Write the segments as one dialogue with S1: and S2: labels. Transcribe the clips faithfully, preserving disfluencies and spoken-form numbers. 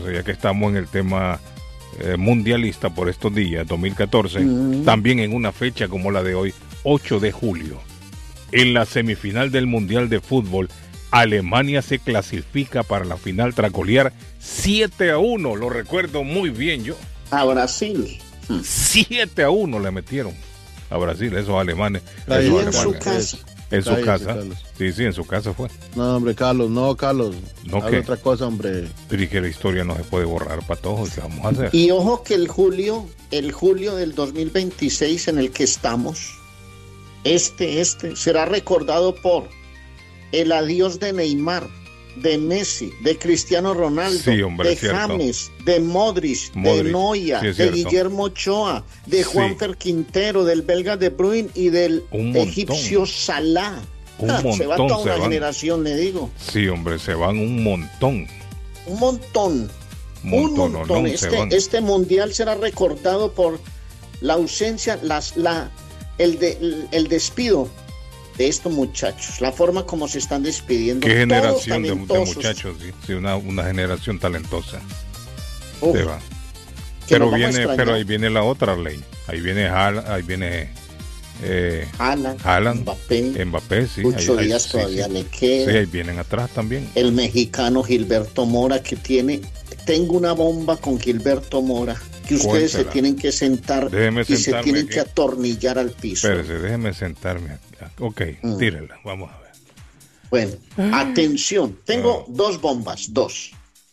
S1: catorce, ya que estamos en el tema eh, mundialista por estos días, dos mil catorce, mm. también en una fecha como la de hoy, ocho de julio, en la semifinal del Mundial de Fútbol, Alemania se clasifica para la final tras golear siete a uno, lo recuerdo muy bien yo.
S2: A Brasil.
S1: siete a uno le metieron a Brasil, esos alemanes.
S2: Esos
S1: esos
S2: en
S1: alemanes.
S2: su casa.
S1: En su
S3: Cállese,
S1: casa.
S3: Carlos.
S1: Sí, sí, en su casa fue.
S3: No, hombre, Carlos, no, Carlos.
S1: ¿No
S3: Habla
S1: qué?
S3: otra cosa, hombre.
S1: Pero y que la historia no se puede borrar, Patojo, ¿qué vamos a hacer?
S2: Y ojo que el julio, el julio del dos mil veintiséis en el que estamos, este, este, será recordado por el adiós de Neymar, de Messi, de Cristiano Ronaldo,
S1: Sí, hombre,
S2: de
S1: es cierto.
S2: James, de Modric,
S1: Modric,
S2: de Neuer,
S1: sí, es
S2: de
S1: cierto.
S2: Guillermo Ochoa, de
S1: Sí.
S2: Juanfer Quintero, del belga De Bruyne y del
S1: Un montón.
S2: egipcio Salah.
S1: Un
S2: Ah, se va
S1: montón
S2: toda
S1: se
S2: una
S1: van.
S2: generación, le digo.
S1: Sí, hombre, se van un montón.
S2: Un montón. Un
S1: Montón,
S2: montón.
S1: no, se
S2: Este,
S1: van.
S2: este mundial será recordado por la ausencia, las, la, el, de, el, el despido de estos muchachos, la forma como se están despidiendo.
S1: Qué
S2: todos
S1: generación de, de
S2: talentosos.
S1: muchachos, sí, sí, una, una generación talentosa.
S2: Uf,
S1: Se va.
S2: que
S1: Pero
S2: nos vamos a
S1: viene,
S2: extrañar.
S1: pero ahí viene la otra ley. Ahí viene Haaland, ahí viene eh,
S2: Haaland,
S1: Haaland,
S2: Mbappé,
S1: Mbappé, sí.
S2: Ocho
S1: ahí- ahí-
S2: días
S1: sí,
S2: todavía
S1: sí.
S2: le queda.
S1: Sí, ahí vienen atrás también.
S2: El mexicano Gilberto Mora, que tiene, tengo una bomba con Gilberto Mora, que ustedes
S1: Cuéntela.
S2: se tienen que sentar
S1: Déjeme
S2: y se
S1: sentarme
S2: tienen
S1: aquí.
S2: que atornillar al piso.
S1: Espérese, déjeme sentarme aquí. Ok,
S2: Mm.
S1: tírela, vamos a ver.
S2: Bueno, atención, tengo
S1: Ah.
S2: dos bombas, dos.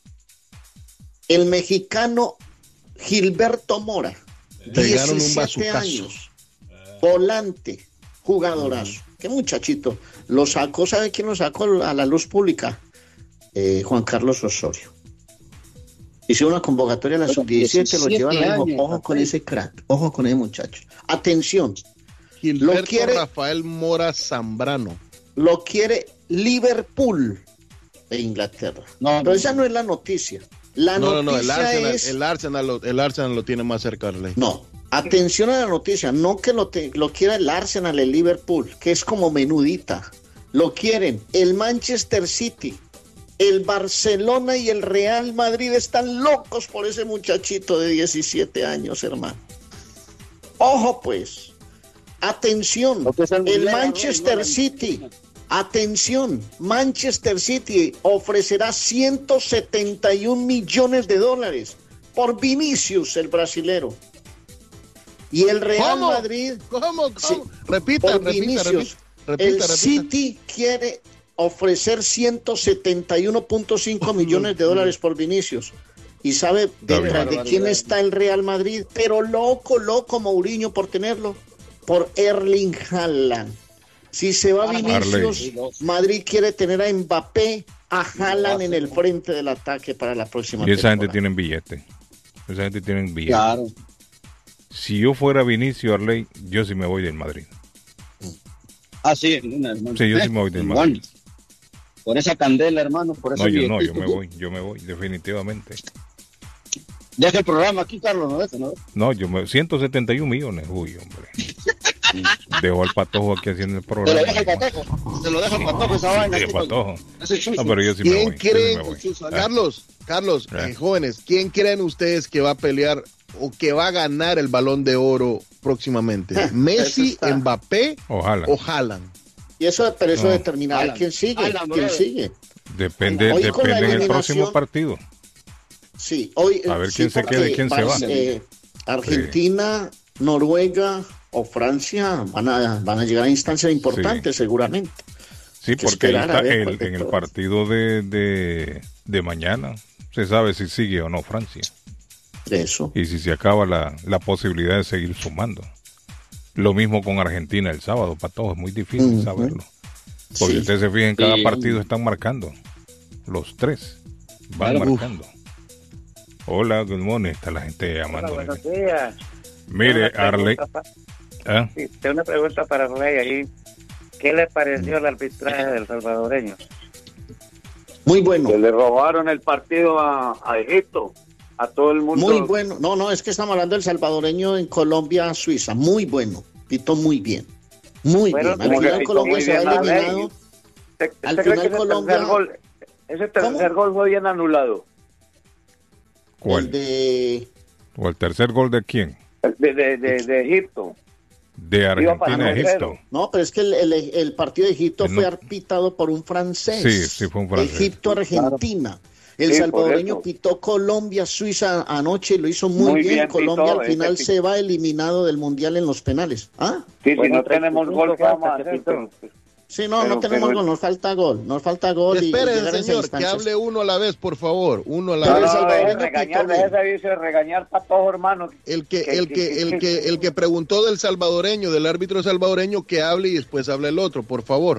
S2: El mexicano Gilberto Mora,
S3: Pegaron un
S2: diecisiete
S3: bazucazo.
S2: años, volante, jugadorazo. Qué muchachito. Lo sacó, ¿sabe quién lo sacó a la luz pública? Eh, Juan Carlos Osorio. Hizo una convocatoria a la sub diecisiete, lo lleva,
S4: diecisiete
S2: dijo,
S4: años,
S2: ojo con
S4: papá.
S2: ese crack, ojo con ese muchacho. Atención,
S3: Gilberto
S2: quiere-
S3: Rafael Mora Zambrano.
S2: lo quiere Liverpool de Inglaterra.
S4: No,
S2: Pero
S4: no,
S2: esa no es la noticia. La
S3: No, no, no, el
S2: noticia
S3: Arsenal,
S2: es...
S3: el Arsenal, lo, el Arsenal lo tiene más cerca, Arley.
S2: No, atención a la noticia, no que lo, te- lo quiera el Arsenal, el Liverpool, que es como menudita. Lo quieren el Manchester City, el Barcelona y el Real Madrid. Están locos por ese muchachito de diecisiete años, hermano. Ojo pues, atención,
S4: Lo que es el
S2: el
S4: mundial,
S2: Manchester
S4: ¿no?
S2: City, atención, Manchester City ofrecerá ciento setenta y un millones de dólares por Vinicius, el brasilero. Y el Real
S3: ¿Cómo?
S2: Madrid,
S3: ¿Cómo? ¿Cómo?
S2: Sí.
S3: Repita,
S2: por
S3: repita,
S2: Vinicius,
S3: repita, repita,
S2: el
S3: repita.
S2: City quiere ofrecer ciento setenta y uno punto cinco millones de dólares por Vinicius. ¿Y sabe detrás de quién está el Real Madrid? Pero loco, loco Mourinho por tenerlo. Por Erling Haaland. Si se va Vinicius, Madrid quiere tener a Mbappé, a Haaland en el frente del ataque para la próxima
S1: Y esa gente
S2: temporada.
S1: tiene billete. Esa gente tiene billete.
S4: Claro.
S1: Si yo fuera Vinicio Arley, yo sí me voy del Madrid.
S4: Ah, sí, hermano.
S1: Sí, yo sí me voy del
S4: Igual.
S1: Madrid.
S4: Por esa candela, hermano, por ese
S1: No, yo no, yo
S4: billetito.
S1: me voy, yo me voy, definitivamente.
S4: Deja el programa aquí, Carlos, no deja, ¿no?
S1: No, yo me... ciento setenta y un millones, uy, hombre. Dejo al Patojo aquí haciendo el
S4: Se
S1: programa.
S4: lo deja el patojo. Se lo deja el patojo esa vaina.
S1: Sí,
S4: así,
S1: Patojo.
S4: ese chuzo.
S1: No, pero yo sí me
S3: ¿Quién
S1: voy. yo sí
S3: creen,
S1: me voy. Ah,
S3: Carlos, Carlos,
S1: Ah.
S3: eh, jóvenes, ¿quién creen ustedes que va a pelear o que va a ganar el Balón de Oro próximamente?
S2: Eso
S3: ¿Messi,
S2: está.
S3: Mbappé
S1: Ojalá.
S3: o Haaland?
S2: Y eso, pero eso
S1: No.
S2: determinará
S4: Haaland.
S2: quién sigue,
S4: Haaland,
S2: quién
S4: brother.
S2: sigue.
S1: Depende,
S2: Hoy con la
S1: depende en el
S2: eliminación-
S1: próximo partido.
S2: Sí, hoy
S1: A ver
S2: sí,
S1: quién se
S2: porque
S1: queda y quién se va.
S2: eh, Argentina, Noruega o Francia van a, van a llegar a instancias importantes seguramente.
S1: Sí,
S2: que
S1: porque ahí
S2: esperar a
S1: está
S2: ver
S1: el-
S2: cuál de
S1: en el
S2: todos.
S1: partido de, de, de mañana. Se sabe si sigue o no Francia.
S2: De eso.
S1: Y si se acaba la, la posibilidad de seguir sumando. Lo mismo con Argentina el sábado, Patojo. Es muy difícil
S2: Ujú.
S1: saberlo. Porque
S2: Sí.
S1: ustedes se fijan, en cada
S4: Sí.
S1: partido están marcando. Los tres van
S4: Claro.
S1: marcando. Hola, good morning. Está la gente llamando.
S5: Hola, buenos días.
S1: Mire,
S5: Tengo una
S1: Arley.
S5: pregunta pa-
S1: ¿Ah?
S5: sí, tengo una pregunta para Rey ahí. ¿Qué le pareció el arbitraje del salvadoreño?
S2: Muy bueno.
S6: Que le robaron el partido a, a Egipto, a todo el mundo.
S2: Muy bueno. No, no, es que estamos hablando del salvadoreño en Colombia, Suiza. Muy bueno. Pitó muy bien. Muy
S5: Bueno,
S2: bien. Al
S6: como que
S2: final
S6: pitó
S2: Colombia
S6: muy
S2: se va
S6: bien la ley.
S2: eliminado.
S6: ¿Usted-
S2: Al
S6: usted cree
S2: final
S6: que ese
S2: Colombia-
S6: tercer gol, ese tercer
S2: ¿Cómo?
S6: gol fue bien anulado?
S1: ¿Cuál?
S2: El de...
S1: ¿O el tercer gol de quién?
S6: De, de, de, de Egipto.
S1: De Argentina a Egipto.
S2: No, pero es que el, el, el partido de Egipto
S1: No.
S2: fue arbitado por un francés.
S1: Sí, sí, fue un francés.
S2: Egipto-Argentina. El
S6: Sí,
S2: salvadoreño
S6: por eso.
S2: pitó Colombia-Suiza anoche y lo hizo muy,
S6: Muy
S2: bien.
S6: bien
S2: Colombia
S6: pitó,
S2: al final
S6: ese
S2: se va eliminado del Mundial en los penales. ¿Ah?
S6: Sí, si
S5: Bueno,
S6: no tenemos gol, ¿qué vamos a
S5: falta,
S6: hacer?
S5: Pepito.
S6: Pero-
S2: Sí, no,
S6: Pero-
S2: no tenemos
S6: pero-
S2: gol, nos falta gol. Nos falta gol. y- y
S3: Espere,
S2: llegar a esas
S3: señor, que
S2: instancias.
S3: hable uno a la vez, por favor. Uno a la
S2: Pero
S6: No,
S3: vez.
S2: el
S6: no,
S2: salvadoreño
S6: deje regañar,
S2: pitó bien.
S6: deje ese de regañar para todos, hermano.
S3: El que,
S6: Que-
S3: el que,
S6: que-
S3: el
S6: que-
S3: que, el que preguntó del salvadoreño, del árbitro salvadoreño, que hable y después hable el otro, por favor.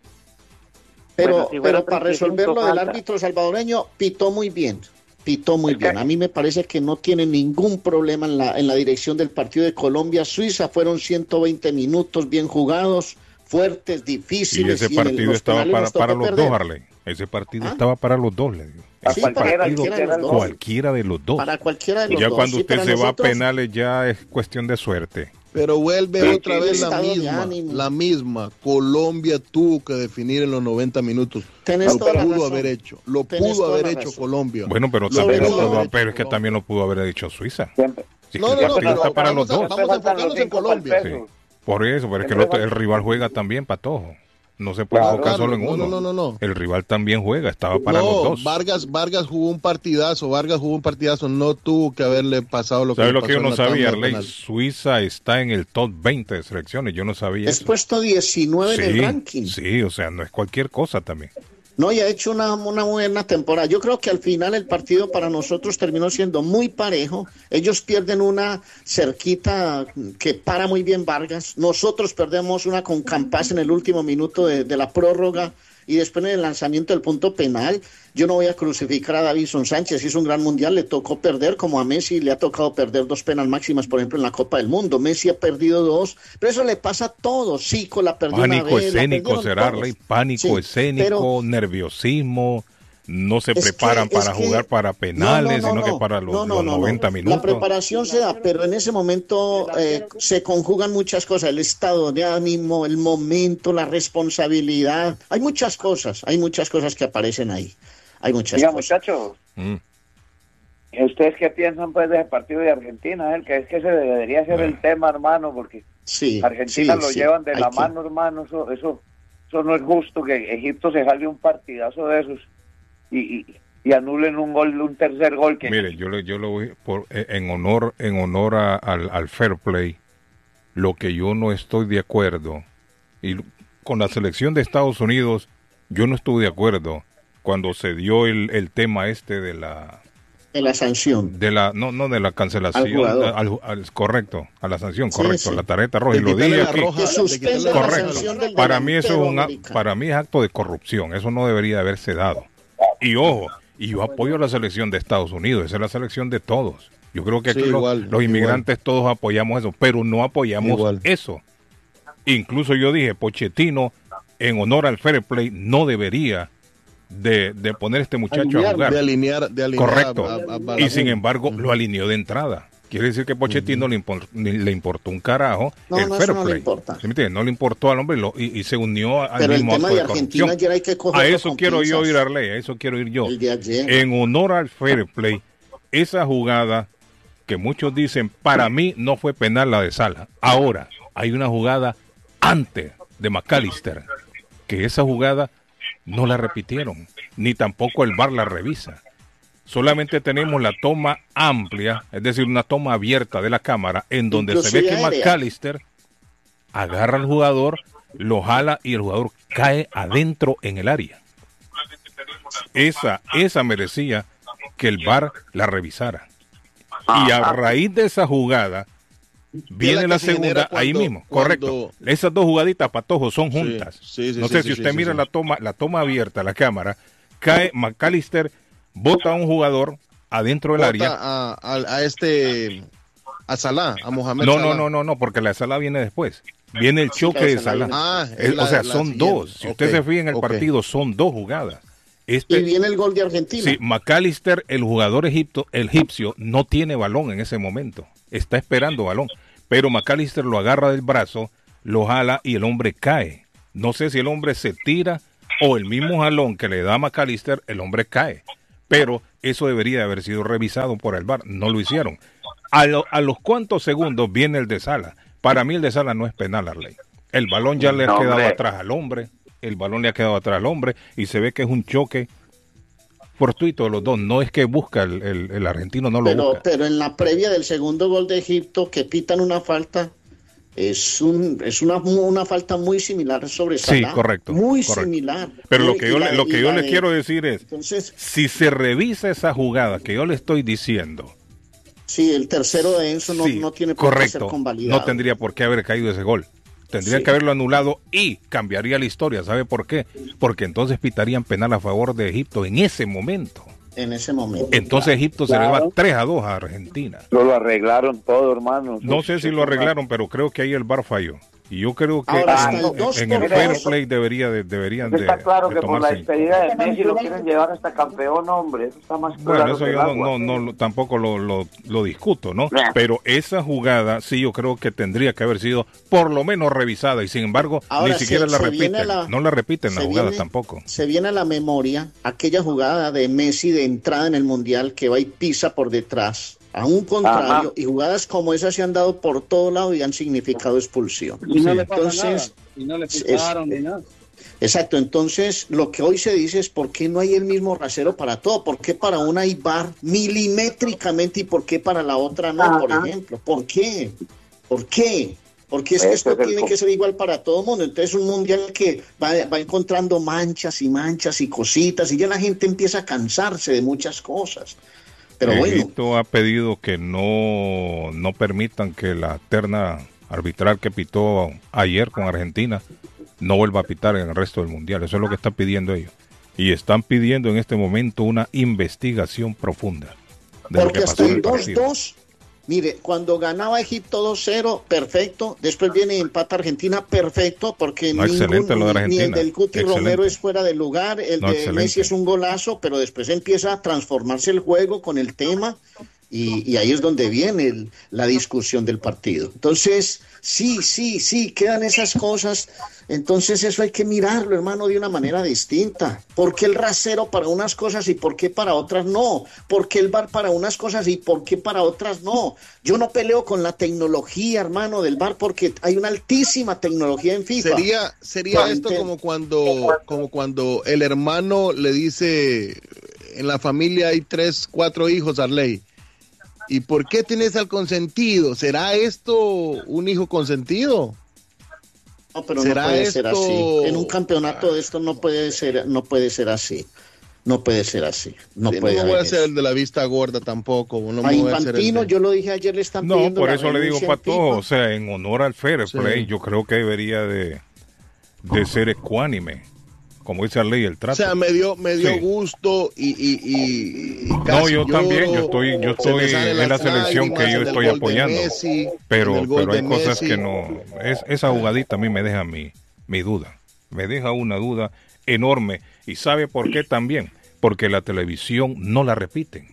S2: Pero,
S5: Bueno, si fuera
S2: pero para
S5: treinta y cinco
S2: resolver lo del
S5: falta.
S2: árbitro salvadoreño, pitó muy bien. Pitó muy
S6: Es que-
S2: bien. A mí me parece que no tiene ningún problema en la, en la dirección del partido de Colombia-Suiza. Fueron ciento veinte minutos bien jugados, fuertes,
S1: Y
S2: difíciles.
S1: ese
S2: en el-
S1: partido
S2: los
S1: estaba
S2: penales
S1: para,
S2: nos tocó
S1: para los
S2: perder.
S1: dos, Arley. Ese partido
S2: ¿Ah?
S1: estaba para los dos, le digo.
S6: A
S2: Sí,
S1: Ese
S2: para
S6: cualquiera,
S1: partido,
S2: cualquiera de los dos.
S1: cualquiera de los dos.
S2: Para cualquiera de los
S1: Ya
S2: dos.
S1: cuando
S2: Sí,
S1: usted
S2: para
S1: se va a
S2: nosotros-
S1: penales ya es cuestión de suerte.
S3: Pero vuelve
S6: Sí,
S3: otra
S6: sí,
S3: vez la
S2: estado de
S3: misma,
S2: ánimo.
S3: la misma. Colombia tuvo que definir en los noventa minutos.
S2: Tenés
S3: Lo
S2: toda la
S3: pudo
S2: razón.
S3: haber hecho, lo
S2: Tenés
S3: pudo
S2: toda
S3: haber
S2: la
S3: hecho
S2: razón.
S3: Colombia.
S1: Bueno, pero
S3: Lo
S1: también lo
S3: pudo
S1: pudo,
S3: haber
S1: pero
S3: hecho
S1: es que
S3: Colombia.
S1: también lo pudo haber hecho Suiza.
S6: Siempre.
S1: Sí,
S3: No,
S1: que
S3: no,
S1: el
S3: no,
S1: partido
S3: pero
S1: está para los
S3: vamos a-
S1: dos.
S3: vamos a
S6: Siempre faltan
S3: enfocarnos
S6: los
S3: en
S6: cinco
S3: Colombia.
S6: para el
S1: Sí.
S6: peso.
S1: Por eso, pero es que el,
S6: Siempre
S1: otro- el
S6: falta-
S1: rival juega también, Patojo. No se puede
S6: Claro,
S1: enfocar solo en
S3: no,
S1: uno.
S3: no, no, no, no.
S1: El rival también juega, estaba para
S3: no,
S1: los dos.
S3: Vargas, Vargas jugó un partidazo, Vargas jugó un partidazo, no tuvo que haberle pasado lo que
S1: ¿Sabes
S3: le
S1: lo que
S3: pasó
S1: yo no
S3: en la
S1: sabía,
S3: tanda de
S1: Arley?
S3: penal.
S1: Suiza está en el top veinte de selecciones. Yo no sabía
S2: Es
S1: eso.
S2: puesto diecinueve en el
S1: Sí,
S2: ranking.
S1: sí, o sea, no es cualquier cosa también.
S2: No, y ha hecho una, una buena temporada. Yo creo que al final el partido para nosotros terminó siendo muy parejo. Ellos pierden una cerquita que para muy bien Vargas. Nosotros perdemos una con Campas en el último minuto de, de la prórroga y después en el lanzamiento del punto penal. Yo no voy a crucificar a Davinson Sánchez, hizo un gran mundial, le tocó perder, como a Messi le ha tocado perder dos penas máximas, por ejemplo, en la Copa del Mundo. Messi ha perdido dos, pero eso le pasa a todos. Zico la perdió una
S1: Pánico
S2: vez, la
S1: escénico,
S2: perdieron
S1: será,
S2: todos.
S1: Arley. Pánico
S2: Sí,
S1: escénico,
S2: pero-
S1: nerviosismo. No se
S2: Es
S1: preparan
S2: que-
S1: para
S2: es que-
S1: jugar para penales,
S2: No, no, no,
S1: sino que
S2: no.
S1: para los,
S2: No, no,
S1: los
S2: no, no.
S1: noventa minutos.
S2: La preparación se da, pero en ese momento eh, se conjugan muchas cosas, el estado de ánimo, el momento, la responsabilidad. Hay muchas cosas, hay muchas cosas que aparecen ahí. Hay muchas
S6: Diga,
S2: cosas.
S6: muchachos,
S1: Mm.
S6: ¿ustedes qué piensan pues de ese partido de Argentina? El que es que ese debería ser el tema, hermano, porque
S2: Sí,
S6: Argentina
S2: sí,
S6: lo
S2: sí.
S6: llevan de
S2: Hay
S6: la
S2: que-
S6: mano, hermano. Eso, eso, eso no es justo que Egipto se jale un partidazo de esos y, y, y anulen un gol, un tercer gol que
S1: Mire, yo le, yo lo voy por eh, en honor, en honor a- al, al fair play. Lo que yo no estoy de acuerdo y con la selección de Estados Unidos, yo no estuve de acuerdo cuando se dio el, el tema este de la
S2: de la sanción.
S1: de la no no de la cancelación
S2: Al jugador.
S1: al- al- correcto a la sanción,
S2: Sí,
S1: correcto,
S2: sí.
S1: la tarjeta roja y
S3: De
S1: lo
S3: quitarle
S1: dije
S3: la
S1: aquí.
S3: roja,
S2: Que
S3: de
S2: suspenda
S3: quitarle
S2: la
S3: la
S1: Correcto.
S2: sanción del
S1: Para mí eso es
S2: delantero
S1: un a-
S2: americano.
S1: para mí es acto de corrupción. Eso no debería haberse dado. Y ojo, y yo apoyo a la selección de Estados Unidos. Esa es la selección de todos. Yo creo que
S3: Sí,
S1: aquí los-
S3: igual,
S1: los,
S3: igual.
S1: inmigrantes todos apoyamos eso, pero no apoyamos
S3: Igual.
S1: eso. Incluso yo dije, Pochettino, en honor al fair play, no debería de, de poner a este muchacho a
S2: Alinear,
S1: jugar.
S3: De alinear, de alinear
S1: Correcto.
S3: a- a- a-
S1: Y sin embargo, lo alineó de entrada. Quiere decir que Pochettino le, impor- ni- le importó un carajo
S2: No,
S1: el
S2: no,
S1: fair
S2: eso no le
S1: play.
S2: importa.
S1: ¿Sí me entiende? No le importó al hombre y, lo- y- y se unió al
S2: Pero el
S1: mismo
S2: tema
S1: acto
S2: de
S1: de
S2: Argentina
S1: corrupción.
S2: ayer hay que cogerlo
S1: A eso
S2: con
S1: quiero yo
S2: pinzas.
S1: ir, Arley, a eso quiero ir yo.
S2: El de ayer.
S1: En honor al fair play, esa jugada que muchos dicen, para mí no fue penal la de Sala. Ahora, hay una jugada antes de McAllister, que esa jugada no la repitieron, ni tampoco el V A R la revisa. Solamente tenemos la toma amplia, es decir, una toma abierta de la cámara, en donde se ve
S2: Inclusive
S1: que
S2: aérea.
S1: McAllister agarra al jugador, lo jala y el jugador cae adentro en el área. Esa, esa merecía que el V A R la revisara. Y a raíz de esa jugada viene
S3: la
S1: la
S3: que se genera
S1: segunda ahí
S3: cuando-
S1: mismo, correcto.
S3: cuando-
S1: Esas dos jugaditas, Patojo, son
S3: Sí,
S1: juntas.
S3: sí, sí,
S1: no
S3: sí,
S1: sé
S3: sí,
S1: si
S3: sí,
S1: usted
S3: sí,
S1: mira
S3: sí.
S1: la toma, la toma abierta, la cámara, cae McAllister, bota a un jugador adentro del
S3: Bota
S1: área.
S3: a, a, a este a Salah, a Mohamed
S1: No,
S3: Salah.
S1: no, no, no, no, porque la Salah viene después. Viene el choque
S2: la
S1: de
S2: Salah
S1: Salah.
S2: viene.
S3: Ah,
S1: Es-
S3: es la-
S1: o sea,
S3: la
S1: son
S3: siguiente.
S1: dos. Si usted
S3: Ok,
S1: se fija en el
S3: ok.
S1: partido, son dos jugadas. Este,
S2: Y viene el gol de Argentina.
S1: Sí, McAllister, el jugador egipto, el egipcio, no tiene balón en ese momento. Está esperando balón. Pero McAllister lo agarra del brazo, lo jala y el hombre cae. No sé si el hombre se tira o el mismo jalón que le da a McAllister, el hombre cae. Pero eso debería haber sido revisado por el V A R. No lo hicieron. A, lo, a los cuantos segundos viene el de Sala. Para mí el de Sala no es penal, Arley. El balón ya le ha
S6: no,
S1: quedado
S6: hombre.
S1: atrás al hombre. El balón le ha quedado atrás al hombre y se ve que es un choque fortuito de los dos. No es que busca el, el, el argentino, no lo
S2: pero,
S1: busca.
S2: pero en la previa del segundo gol de Egipto, que pitan una falta, es un es una, una falta muy similar sobre Salah.
S1: Sí, correcto.
S2: Muy
S1: correcto.
S2: similar.
S1: Pero
S2: muy,
S1: lo que yo,
S2: la,
S1: le, lo que yo le
S2: de,
S1: quiero decir es,
S2: entonces,
S1: si se revisa esa jugada que yo le estoy diciendo,
S2: sí, el tercero de Enzo no,
S1: sí,
S2: no tiene por
S1: correcto,
S2: qué ser convalidado.
S1: no tendría por qué haber caído ese gol. Tendrían
S2: Sí.
S1: que haberlo anulado y cambiaría la historia. ¿Sabe por qué? Porque entonces pitarían penal a favor de Egipto en ese momento.
S2: En ese momento.
S1: Entonces Egipto se le va tres a dos a Argentina.
S6: Lo, lo arreglaron todo, hermano.
S1: No sé si lo arreglaron, pero creo que ahí el V A R falló. Y yo creo que
S2: Ahora,
S1: en,
S2: hasta el dos
S1: en el
S2: por
S1: fair
S2: dos.
S1: play debería de, deberían de,
S6: Está claro
S1: de
S6: que por la
S1: tomarse.
S6: despedida de Messi lo quieren llevar hasta campeón, hombre. Eso está más
S1: Bueno,
S6: claro
S1: eso
S6: que el
S1: yo no,
S6: agua.
S1: no, no, tampoco lo, lo, lo discuto, ¿no?
S6: Nah.
S1: Pero esa jugada sí yo creo que tendría que haber sido por lo menos revisada y sin embargo
S2: Ahora,
S1: ni siquiera
S2: se-
S1: la
S2: se viene
S1: repiten.
S2: la-
S1: no la repiten la
S2: se
S1: jugada
S2: viene-
S1: tampoco.
S2: Se viene a la memoria aquella jugada de Messi de entrada en el Mundial que va y pisa por detrás. A un contrario,
S6: Ajá.
S2: y jugadas como esas se han dado por todo lado y han significado expulsión.
S4: Y no
S1: Sí.
S4: le pasa
S2: Entonces,
S4: nada. Y no le
S2: es-
S4: pisaron ni nada.
S2: Exacto, entonces lo que hoy se dice es por qué no hay el mismo rasero para todo, por qué para una hay V A R milimétricamente y por qué para la otra no, por
S6: Ajá.
S2: ejemplo. ¿Por qué? ¿Por qué? Porque es que
S6: Ese
S2: esto
S6: es el
S2: tiene
S6: co-
S2: que ser igual para todo el mundo. Entonces un mundial que va, va encontrando manchas y manchas y cositas y ya la gente empieza a cansarse de muchas cosas. Pero bueno,
S1: Egipto ha pedido que no, no permitan que la terna arbitral que pitó ayer con Argentina no vuelva a pitar en el resto del mundial. Eso es lo que están pidiendo ellos. Y están pidiendo en este momento una investigación profunda de lo
S2: porque
S1: que
S2: hasta
S1: pasó en
S2: el
S1: el
S2: dos
S1: partido.
S2: dos, mire, cuando ganaba Egipto dos cero, perfecto. Después viene empata Argentina, perfecto, porque
S1: No, excelente lo de
S2: ni- ni el
S1: Argentina.
S2: del Cuti
S1: Excelente.
S2: Romero es fuera de lugar, el
S1: No,
S2: de
S1: excelente.
S2: Messi es un golazo, pero después empieza a transformarse el juego con el tema y, y ahí es donde viene el- la discusión del partido. Entonces, sí, sí, sí, quedan esas cosas. Entonces eso hay que mirarlo, hermano, de una manera distinta. ¿Por qué el rasero para unas cosas y por qué para otras no? ¿Por qué el V A R para unas cosas y por qué para otras no? Yo no peleo con la tecnología, hermano, del V A R porque hay una altísima tecnología en FIFA.
S3: Sería, sería
S2: Juan,
S3: esto
S2: te-
S3: como cuando, como cuando el hermano le dice, en la familia hay tres, cuatro hijos, Arley. ¿Y por qué tienes al consentido? ¿Será esto un hijo consentido?
S2: No, pero no
S3: ¿Será
S2: puede ser
S3: esto-
S2: así. En un campeonato de esto no puede ser, no puede ser así. No puede ser así. No
S3: Sí,
S2: puede
S3: no voy a
S2: haber
S3: ser
S2: eso.
S3: el de la vista gorda tampoco. No
S2: A
S3: me voy a hacer el
S2: Infantino,
S3: de-
S2: yo lo dije ayer, le están
S1: No,
S2: pidiendo
S1: por
S2: la
S1: eso le digo,
S2: renuncia en
S1: Pato,
S2: FIFA.
S1: o sea, en honor al fair
S3: Sí.
S1: play, yo creo que debería de, de ser ecuánime, como dice la ley, el
S3: O
S1: trato.
S3: sea, me dio, me dio
S1: Sí.
S3: gusto y, y, y, y
S1: No,
S3: casi
S1: yo
S3: lloro.
S1: también, yo estoy, yo
S3: Se me
S1: estoy
S3: salen
S1: en la
S3: las
S1: selección
S3: lágrimas
S1: que yo
S3: en el
S1: estoy
S3: gol de
S1: apoyando,
S3: Messi, en
S1: pero,
S3: el gol
S1: pero hay
S3: de
S1: cosas
S3: Messi.
S1: que no, es, esa jugadita a mí me deja mi, mi duda, me deja una duda enorme, y ¿sabe por qué también? Porque la televisión no la repiten,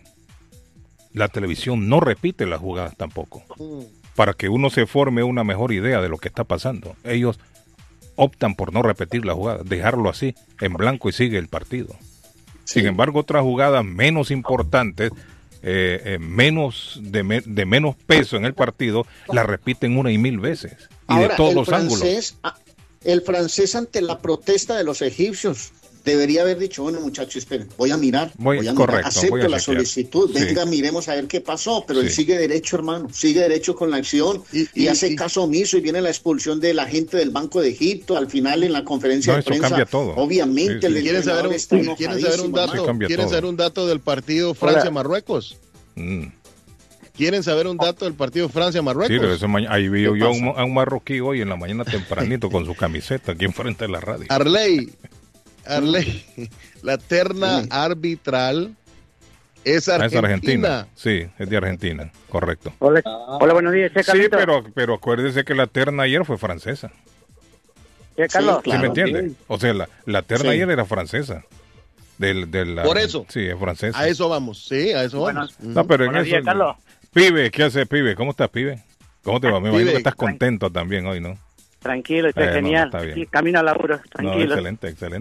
S1: la televisión no repite las jugadas tampoco, para que uno se forme una mejor idea de lo que está pasando. Ellos optan por no repetir la jugada, dejarlo así, en blanco y sigue el partido. Sin embargo, otras jugadas menos importantes, eh, eh, menos de, me- de menos peso en el partido, las repiten una y mil veces. Y
S2: Ahora,
S1: de todos
S2: el
S1: los ángulos.
S2: francés, ah, el francés ante la protesta de los egipcios debería haber dicho, bueno, muchachos, esperen, voy a mirar,
S1: Voy-
S2: voy a
S1: correcto,
S2: mirar, acepto
S1: voy a
S2: la
S1: chequear.
S2: solicitud,
S1: Sí.
S2: venga, miremos a ver qué pasó, pero él
S1: Sí.
S2: sigue derecho, hermano, sigue derecho con la acción
S3: Y-
S2: y,
S3: y-
S2: hace
S3: y-
S2: caso omiso y viene la expulsión de la gente del Banco de Egipto, al final en la conferencia
S1: No,
S2: de
S1: eso
S2: prensa,
S1: cambia todo.
S2: obviamente
S1: Sí, sí.
S2: el
S3: ¿Quieren saber,
S2: entrenador
S3: un,
S2: está
S3: ¿quieren saber un
S2: enojadísimo,
S3: dato?
S1: Sí, cambia
S3: ¿Quieren
S1: todo.
S3: saber un dato del partido Francia-Marruecos?
S1: Mm.
S3: ¿Quieren saber un dato del partido
S1: Sí,
S3: Francia-Marruecos?
S1: pero ese ma- ahí vi yo
S2: ¿Qué
S1: a un,
S2: pasa?
S1: a un marroquí hoy en la mañana tempranito con su camiseta aquí enfrente de la radio.
S3: Arley, Arley, la terna
S2: Sí.
S3: arbitral es
S1: Ah,
S3: Argentina.
S1: es Argentina. Sí, es de Argentina, correcto.
S5: Hola, hola, buenos días, che,
S1: Sí,
S5: Carlito.
S1: pero, pero acuérdese que la terna ayer fue francesa.
S5: Che, Carlos.
S2: Sí, claro.
S1: ¿Sí me entiende? O sea, la, la terna
S2: Sí.
S1: ayer era francesa. Del, de la-
S3: Por eso.
S1: Sí, es francesa.
S3: A eso vamos, sí, a eso
S5: Bueno,
S3: vamos.
S1: No, pero en
S5: Buenos
S1: eso...
S5: días, Carlos.
S1: Pibe, ¿qué haces, pibe? ¿Cómo estás, pibe? ¿Cómo te va? Me imagino
S3: Pibe.
S1: que estás contento también hoy, ¿no?
S5: Tranquilo, che,
S1: Eh, no,
S5: genial.
S1: está bien.
S5: Sí, camino al laburo,
S1: No,
S5: tranquilo.
S1: excelente, excelente.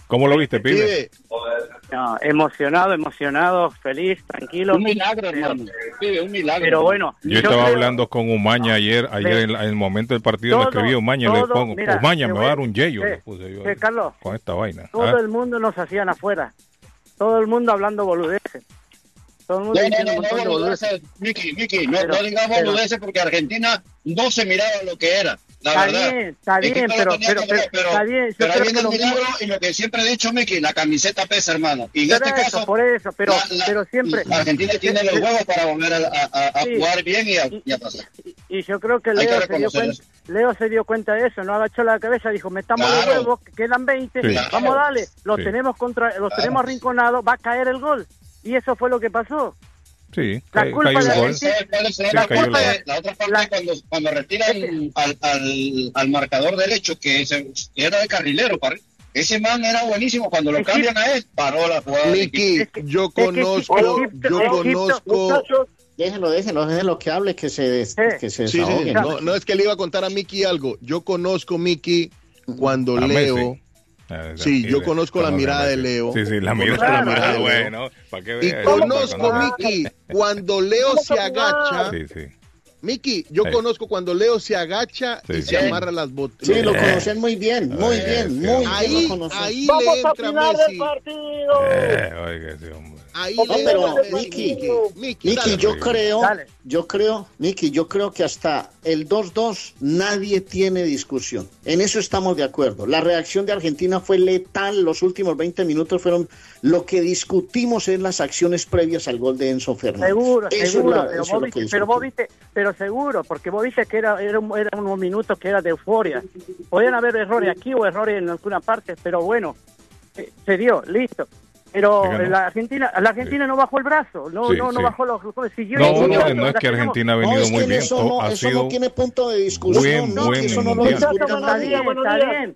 S1: ¿Cómo lo viste, pibe?
S5: No, emocionado, emocionado, feliz, tranquilo.
S4: Un milagro,
S5: pero,
S4: hermano. Pibe, un milagro.
S5: Pero bueno.
S1: Yo, yo estaba creo, hablando con Umaña ayer, ayer en, en el momento del partido todo, me escribí Umaña, todo, le pongo, mira, Umaña me va a dar un yello,
S5: eh,
S1: le puse yo
S5: eh, Carlos,
S1: con esta vaina.
S5: Todo
S1: ¿Ah?
S5: el mundo nos hacían afuera, todo el mundo hablando boludeces. Todo el mundo
S4: no, no, no, no, boludeces, Miki, Miki, no, pero, no digamos pero, boludeces porque Argentina no se miraba lo que era. La
S5: está
S4: verdad.
S5: bien, está bien, pero, pero, pero, pero, está bien.
S4: Pero ahí viene el milagro y lo que siempre he dicho, Miki, la camiseta pesa, hermano. Y en
S5: pero
S4: este
S5: eso,
S4: caso,
S5: por eso, pero,
S4: la, la,
S5: pero siempre.
S4: La Argentina tiene los huevos para volver a, a, a sí, jugar bien y a, y a pasar.
S5: Y, y yo creo que Leo, que se dio cuenta, Leo se dio cuenta de eso, no agachó la cabeza, dijo, metamos claro. los huevos, quedan veinte, sí, vamos a darle, los sí. tenemos contra, los claro. tenemos arrinconados, va a caer el gol. Y eso fue lo que pasó.
S1: Sí,
S5: la
S1: cay,
S5: culpa
S1: cayó el gol.
S4: Sí, la, culpa de, la otra parte la, cuando, cuando retiran al, al, al marcador derecho, que, se, que era de carrilero, ese man era buenísimo. Cuando lo cambian a él, paró la jugada.
S3: Miki, yo conozco, yo conozco.
S2: Déjenlo, déjenlo, déjenlo que hable, que se, des, que se
S3: sí, sí, no, no es que le iba a contar a Miki algo. Yo conozco, Miki, cuando a Leo... Messi. Ah, sí, yo conozco la mirada de Leo.
S1: Sí, sí, la mirada,
S3: la mirada de Leo.
S1: Bueno, ¿para qué
S3: y conozco, Miki, cuando Leo se agacha.
S1: Sí, sí.
S3: Miki, yo sí. conozco cuando Leo se agacha sí, y sí. se amarra las botas.
S2: Sí, lo conocen muy bien, muy eh, bien, muy
S3: ahí,
S2: bien.
S3: Ahí
S7: Vamos
S3: le entra
S7: a final
S3: Messi.
S7: del partido.
S1: Eh, oiga, ese hombre.
S3: Ahí
S2: no,
S3: le
S2: pero
S3: entra
S2: Miki,
S3: Miki,
S2: Miki,
S3: dale,
S2: yo
S3: dale.
S2: creo,
S5: dale.
S2: yo creo, Miki, yo creo que hasta el dos dos nadie tiene discusión. En eso estamos de acuerdo. La reacción de Argentina fue letal. Los últimos veinte minutos fueron lo que discutimos en las acciones previas al gol de Enzo Fernández.
S5: Seguro,
S2: eso
S5: seguro,
S2: la,
S5: pero,
S2: eso
S5: vos viste, pero vos viste, pero seguro, porque vos viste que era, era, era unos minutos que era de euforia. Podían haber errores aquí o errores en alguna parte, pero bueno, se, se dio, listo. Pero la Argentina, la Argentina sí. no bajó el brazo, no, sí, no, no sí. bajó los, siguió.
S1: No, no, no es que Argentina ha venido
S2: no, es
S1: muy
S2: que
S1: bien,
S2: eso no,
S1: ha
S2: eso
S1: sido
S2: no tiene punto de discusión,
S1: buen,
S2: no,
S1: buen
S2: que eso no lo
S5: está
S2: discuta
S5: bien, está bien.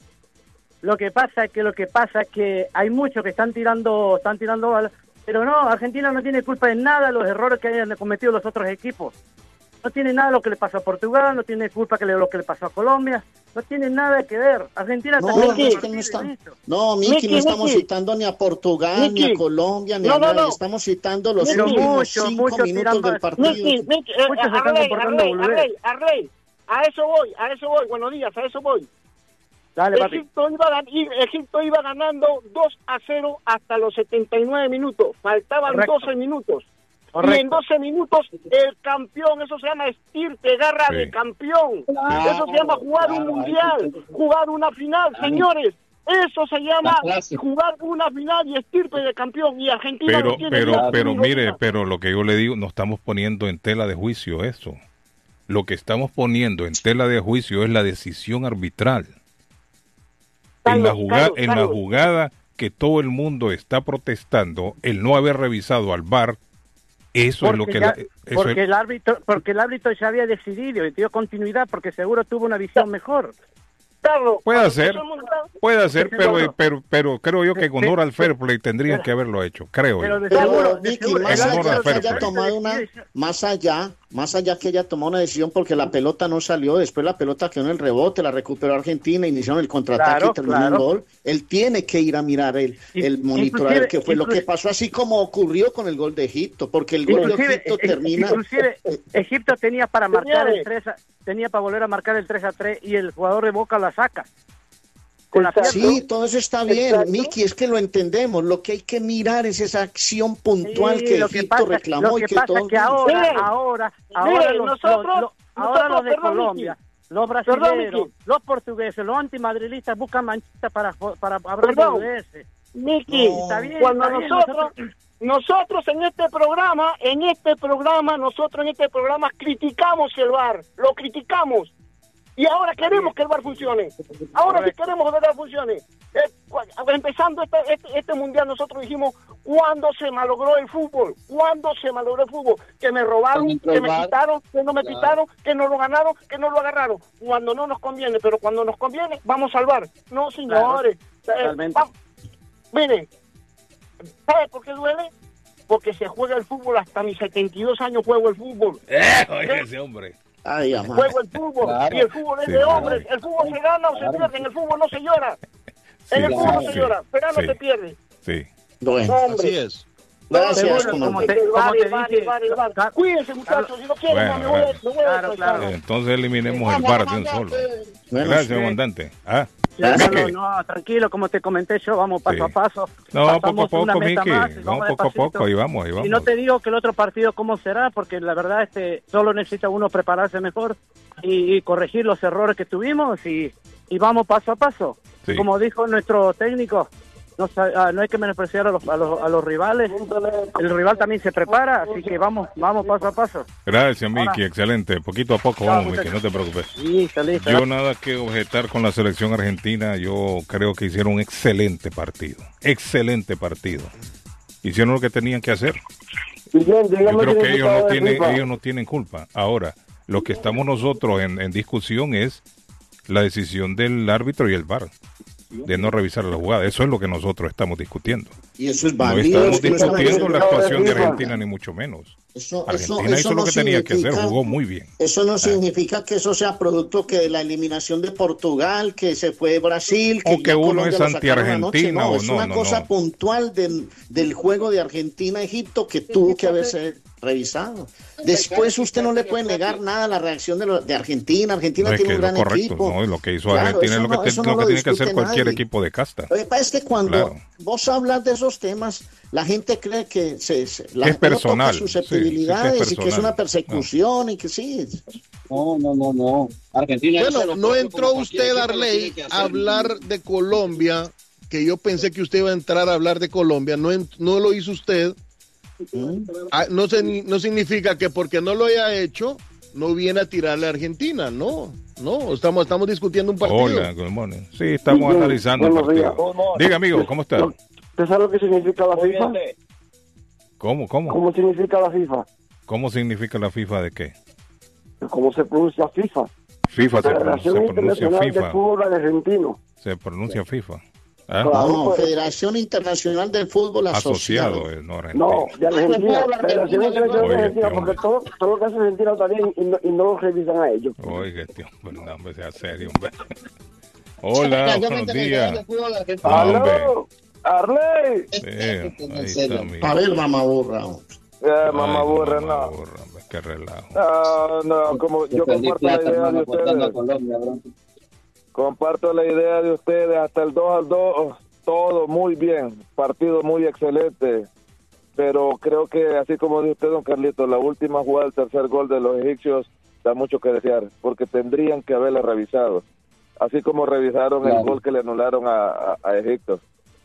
S5: Lo que pasa es que lo que pasa es que hay muchos que están tirando, están tirando balas, pero no, Argentina no tiene culpa de nada de los errores que hayan cometido los otros equipos. No tiene nada lo que le pasó a Portugal, no tiene culpa que le, lo que le pasó a Colombia, no tiene nada que ver. Argentina
S2: no,
S5: también
S2: Miki, es que no, está, no, Miki, Miki, no estamos Miki. citando ni a Portugal, Miki. ni a Colombia, ni no, a nadie. No, no. Estamos citando los
S5: Pero
S2: últimos
S5: mucho,
S2: cinco
S5: mucho
S2: minutos
S5: tirando,
S2: del partido.
S7: Miki, Miki, eh,
S5: muchos se están comportando
S7: Arley, Arley, a eso voy, a eso voy. Buenos días, a eso voy.
S5: Dale,
S7: Egipto, iba, Egipto iba ganando dos a cero hasta los setenta y nueve minutos. Faltaban Correcto. doce minutos. Correcto. Y en doce minutos el campeón, eso se llama estirpe, garra sí. de campeón. Claro, eso se llama jugar claro, un mundial, claro. jugar una final, claro. señores. Eso se llama jugar una final y estirpe de campeón. Y Argentina
S1: pero,
S7: no tiene
S1: pero,
S7: nada,
S1: pero mire, vida. pero lo que yo le digo, no estamos poniendo en tela de juicio eso. Lo que estamos poniendo en tela de juicio es la decisión arbitral. En la jugada, en la jugada que todo el mundo está protestando, el no haber revisado al V A R. Eso porque es lo que
S5: ya,
S1: la, eso
S5: porque
S1: es...
S5: el árbitro porque el árbitro ya había decidido y dio continuidad porque seguro tuvo una visión mejor.
S7: Carlos,
S1: puede ser, puede ser, pero, pero, pero, pero creo yo que con honor al fair play tendrían que haberlo hecho, creo
S2: pero
S1: yo.
S2: De seguro, Vicky, más allá que haya tomado una, más allá, más allá que haya tomado una decisión porque la pelota no salió, después la pelota quedó en el rebote, la recuperó Argentina, iniciaron el contraataque claro, y terminó claro. el gol. Él tiene que ir a mirar el, el monitorar que fue lo que pasó, así como ocurrió con el gol de Egipto, porque el gol de Egipto
S5: eh,
S2: termina.
S5: Inclusive Egipto tenía para marcar el tres, tenía para volver a marcar el tres a tres y el jugador de Boca la saca.
S2: Con la sí, todo eso está bien, Exacto. Miki, es que lo entendemos. Lo que hay que mirar es esa acción puntual sí, que Egipto que pasa, reclamó
S5: lo que
S2: y que
S5: pasa
S2: todo.
S5: Que ahora,
S7: Miren,
S5: ahora, ahora,
S7: miren,
S5: los,
S7: nosotros,
S5: los, los, ahora
S7: nosotros,
S5: los de
S7: perdón,
S5: Colombia,
S7: Miki.
S5: los brasileños, los portugueses, los antimadrilistas buscan manchitas para para hablar de ese.
S7: Miki,
S5: no. está bien,
S7: cuando
S5: está bien,
S7: nosotros,
S5: nosotros
S7: nosotros en este programa, en este programa, nosotros en este programa criticamos el V A R, lo criticamos. Y ahora queremos que el V A R funcione. Ahora Correcto. sí queremos que el V A R funcione. Eh, empezando este, este, este mundial, nosotros dijimos, ¿cuándo se malogró el fútbol? ¿Cuándo se malogró el fútbol? Que me robaron, que me quitaron, que no me claro. quitaron, que no lo ganaron, que no lo agarraron. Cuando no nos conviene, pero cuando nos conviene, vamos al V A R. No, señores. Claro. Eh, vamos. Miren, ¿sabe por qué duele? Porque se juega el fútbol hasta mis setenta y dos años juego el fútbol.
S1: Eh, oye, ese hombre.
S2: Ay,
S7: juego el fútbol claro. y el fútbol es sí, de hombres, el fútbol se gana o se pierde, en el fútbol no se llora. En el
S1: sí,
S7: fútbol
S1: sí,
S7: se llora, pero no
S1: sí.
S7: se pierde.
S1: Sí.
S2: Bueno,
S7: Hombre.
S3: Así es.
S2: gracias.
S5: Seguro, como
S2: comandante.
S5: te, como
S7: Vale,
S5: te
S7: vale,
S5: dije,
S7: vale, vale.
S5: Car-
S7: Cuídense, muchachos, si no quieren,
S1: Bueno,
S7: no me voy a...
S1: gracias.
S7: me voy a
S5: Claro,
S7: descansar.
S5: claro.
S1: Entonces eliminemos el
S7: Vamos,
S1: V A R de un
S7: comandante.
S1: solo.
S2: Bueno,
S1: Gracias,
S5: sí.
S1: comandante. Ah,
S5: Sí, no,
S1: Miki.
S5: no, no, tranquilo, como te comenté yo, vamos paso
S1: Sí.
S5: a paso.
S1: No,
S5: Pasamos
S1: poco a
S5: una
S1: poco,
S5: meta
S1: Miki.
S5: más y
S1: Vamos poco a
S5: despacito.
S1: poco, ahí vamos, ahí vamos.
S5: Y no te digo que el otro partido cómo será, porque la verdad este solo necesita uno prepararse mejor y, y corregir los errores que tuvimos y, y vamos paso a paso.
S1: Sí.
S5: Como dijo nuestro técnico, no, sa- ah, no hay que menospreciar a los, a, los, a los rivales. El rival también se prepara, así que vamos, vamos paso a paso.
S1: Gracias, Miki,
S5: Ahora.
S1: excelente. Poquito a poco
S5: Chao,
S1: vamos, Miki,
S5: muchachos.
S1: no te preocupes.
S5: Listo, listo.
S1: Yo nada que objetar con la selección argentina, yo creo que hicieron un excelente partido, excelente partido. Hicieron lo que tenían que hacer. Yo creo que ellos no tienen, ellos no tienen culpa. Ahora, lo que estamos nosotros en, en discusión es la decisión del árbitro y el V A R de no revisar la jugada. Eso es lo que nosotros estamos discutiendo.
S2: y eso es
S1: No
S2: válido.
S1: estamos
S2: es que no estamos
S1: discutiendo la
S2: diciendo-
S1: actuación de Argentina, ni mucho menos.
S2: Eso, eso,
S1: Argentina
S2: eso
S1: hizo lo
S2: no
S1: que tenía que hacer,
S2: significa-
S1: jugó muy bien.
S2: Eso no significa que eso sea producto que de la eliminación de Portugal, que se fue Brasil, que,
S1: O que
S2: ya
S1: uno
S2: Colombia
S1: es
S2: lo sacaron anoche.
S1: anti-Argentina,
S2: No,
S1: o
S2: es
S1: no,
S2: una
S1: no,
S2: cosa
S1: no.
S2: puntual del, del juego de Argentina-Egipto que tuvo que haberse revisado. Después usted no le puede negar nada a la reacción de, lo- de Argentina. Argentina
S1: No, es
S2: tiene
S1: que
S2: un
S1: es lo
S2: gran
S1: correcto,
S2: equipo.
S1: ¿no? Y lo que hizo
S2: Claro,
S1: Argentina
S2: eso
S1: es lo que,
S2: no-
S1: te-
S2: eso
S1: lo
S2: no
S1: que
S2: lo
S1: tiene que hacer
S2: discute
S1: cualquier
S2: nadie.
S1: equipo de casta.
S2: Lo que pasa es que cuando
S1: Claro.
S2: vos hablas de esos temas, la gente cree que se, se- la
S1: Es
S2: gente no
S1: personal,
S2: toca
S1: sí, sí,
S2: susceptibilidades
S1: que es
S2: y que es una
S1: personal.
S2: persecución y que sí.
S4: No, no, no, no. Argentina hizo
S3: Bueno,
S4: lo
S3: no
S4: propio
S3: entró
S4: como cualquier
S3: usted,
S4: equipo lo
S3: Arley,
S4: tiene que hacer.
S3: a hablar de Colombia, que yo pensé que usted iba a entrar a hablar de Colombia. No, en- no lo hizo usted. Ah, no, se- no significa que porque no lo haya hecho, no viene a tirarle a Argentina. No, no, estamos, estamos discutiendo un partido.
S1: Hola, good morning. Sí, estamos analizando el
S8: buenos días.
S1: partido. Diga, amigo, ¿cómo está?
S8: ¿Usted sabe lo que significa la FIFA?
S1: ¿Cómo, cómo?
S8: ¿Cómo significa la FIFA?
S1: ¿Cómo significa la FIFA de qué?
S8: ¿Cómo se pronuncia FIFA?
S1: FIFA se, pro- se
S8: Federación
S1: pronuncia
S8: Internacional de
S1: FIFA.
S8: Fútbol Argentino.
S1: Se pronuncia FIFA. ¿Ah?
S8: Claro.
S2: No, Federación Internacional del Fútbol Asociado.
S1: Asociado, eh, no Argentina.
S8: No, de Argentina. Federación Internacional de
S1: Oye,
S8: Argentina,
S1: tío.
S8: porque todo, todo lo que hace Argentina está bien y no, y no lo revisan a ellos.
S1: Oiga, tío, pero no, hombre, sea serio, hombre. Hola, buenos días. No, hombre.
S8: ¡Aló! ¡Arley!
S1: Sí, ahí está, mi-
S2: A ver, mamá burra.
S8: Eh,
S1: Ay,
S8: mamá burra,
S1: mamá
S8: no.
S1: burra, hombre, qué relajo.
S8: Ah, no, como yo comparto la idea de ustedes. Comparto la idea de ustedes, hasta el dos al dos, todo muy bien, partido muy excelente, pero creo que así como dice usted, don Carlito, la última jugada del tercer gol de los egipcios da mucho que desear, porque tendrían que haberla revisado, así como revisaron el gol que le anularon a, a, a Egipto.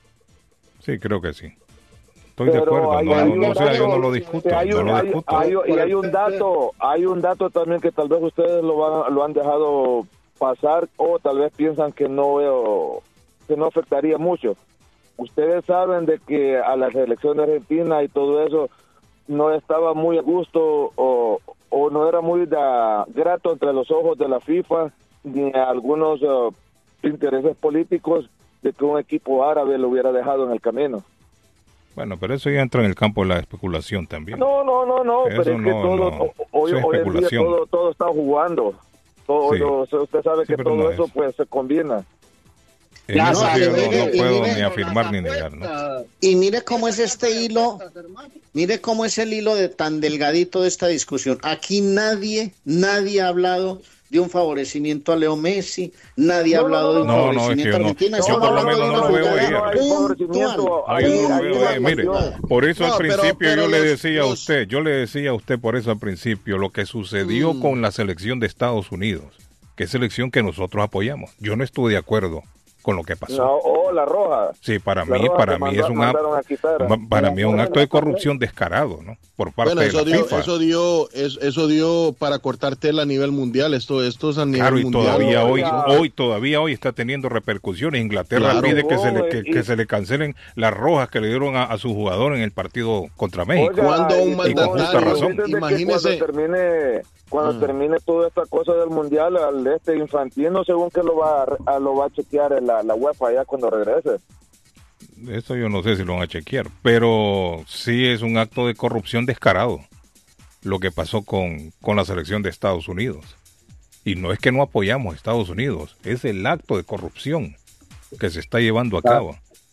S1: Sí, creo que sí. Estoy de
S8: Pero
S1: acuerdo,
S8: hay-
S1: no,
S8: hay
S1: no,
S8: un
S1: no, o sea, yo
S8: dato,
S1: no lo discuto,
S8: hay
S1: no
S8: un-
S1: lo
S8: hay-
S1: discuto.
S8: hay- y hay un dato, hay un dato también que tal vez ustedes lo van, lo han dejado pasar o tal vez piensan que no veo, que no afectaría mucho. Ustedes saben de que a la selección de Argentina y todo eso no estaba muy a gusto o, o no era muy da- grato entre los ojos de la FIFA ni a algunos uh, intereses políticos de que un equipo árabe lo hubiera dejado en el camino.
S1: Bueno, pero eso ya entra en el campo de la especulación también.
S8: No, no, no, no,
S1: Eso
S8: pero es que
S1: no,
S8: todo,
S1: no.
S8: o- hoy,
S1: Eso es
S8: hoy en día
S1: especulación.
S8: todo, todo está jugando. Todo,
S1: Sí.
S8: lo- usted sabe
S1: Sí,
S8: que
S1: pero
S8: todo
S1: no
S8: eso
S1: es.
S8: pues se combina.
S1: En
S2: Ya,
S1: eso
S2: no,
S1: sí yo
S2: y
S1: no,
S2: mire,
S1: no
S2: y
S1: puedo
S2: mire,
S1: ni afirmar ni negar, ¿no?
S2: Y mire cómo es este hilo, mire cómo es el hilo de tan delgadito de esta discusión. Aquí nadie, nadie ha hablado de un favorecimiento a Leo Messi, nadie ha
S8: No,
S2: hablado de un
S1: no, no, es que
S2: favorecimiento
S1: yo
S2: a
S1: no-
S2: Argentina.
S1: yo
S2: Estamos
S1: por lo
S2: hablando
S1: menos
S2: de
S1: no
S2: una
S1: lo veo
S2: jugada
S1: ahí,
S8: no hay favorecimiento.
S2: puntual.
S1: Ay,
S8: Ahí-
S1: yo no
S8: ahí
S1: veo
S8: va
S1: ahí.
S8: la
S1: Mire,
S8: cuestión.
S1: por eso
S3: No,
S1: al
S3: pero-
S1: principio
S3: pero
S1: yo le
S3: los-
S1: decía a
S3: los-
S1: usted, yo le decía a usted por eso al principio, lo que sucedió
S3: Mm.
S1: con la selección de Estados Unidos, que es selección que nosotros apoyamos. Yo no estuve de acuerdo con lo que pasó.
S8: No, o la roja.
S1: Sí, para
S8: La
S1: mí,
S8: roja
S1: para
S8: que
S1: mí
S8: manda-
S1: es un
S8: mandaron
S1: acto,
S8: a quitar.
S1: ma- para mí es un acto de corrupción descarado, ¿no? Por parte
S3: Bueno,
S1: de
S3: eso
S1: la
S3: dio,
S1: FIFA.
S3: eso dio, es- eso dio para cortar tela a nivel mundial. Esto, esto es a nivel
S1: Claro, y
S3: mundial.
S1: todavía hoy,
S8: Ya.
S1: hoy, todavía hoy está teniendo repercusiones. Inglaterra
S3: Claro.
S1: pide que se, le, que,
S8: Y-
S1: que se le cancelen las rojas que le dieron a, a su jugador en el partido contra México.
S8: Oiga,
S3: Cuando un
S8: y-
S1: Y con justa
S3: mandatario,
S1: razón.
S8: Antes de que
S3: imagínese,
S8: Cuando termine, cuando
S3: Ah.
S8: termine toda esta cosa del mundial, al este Infantino, según que lo va a, a- lo va a chequear en la, la UEFA ya cuando regrese.
S1: Eso yo no sé si lo van a chequear, pero sí es un acto de corrupción descarado lo que pasó con, con la selección de Estados Unidos. Y no es que no apoyamos a Estados Unidos, es el acto de corrupción que se está llevando a cabo.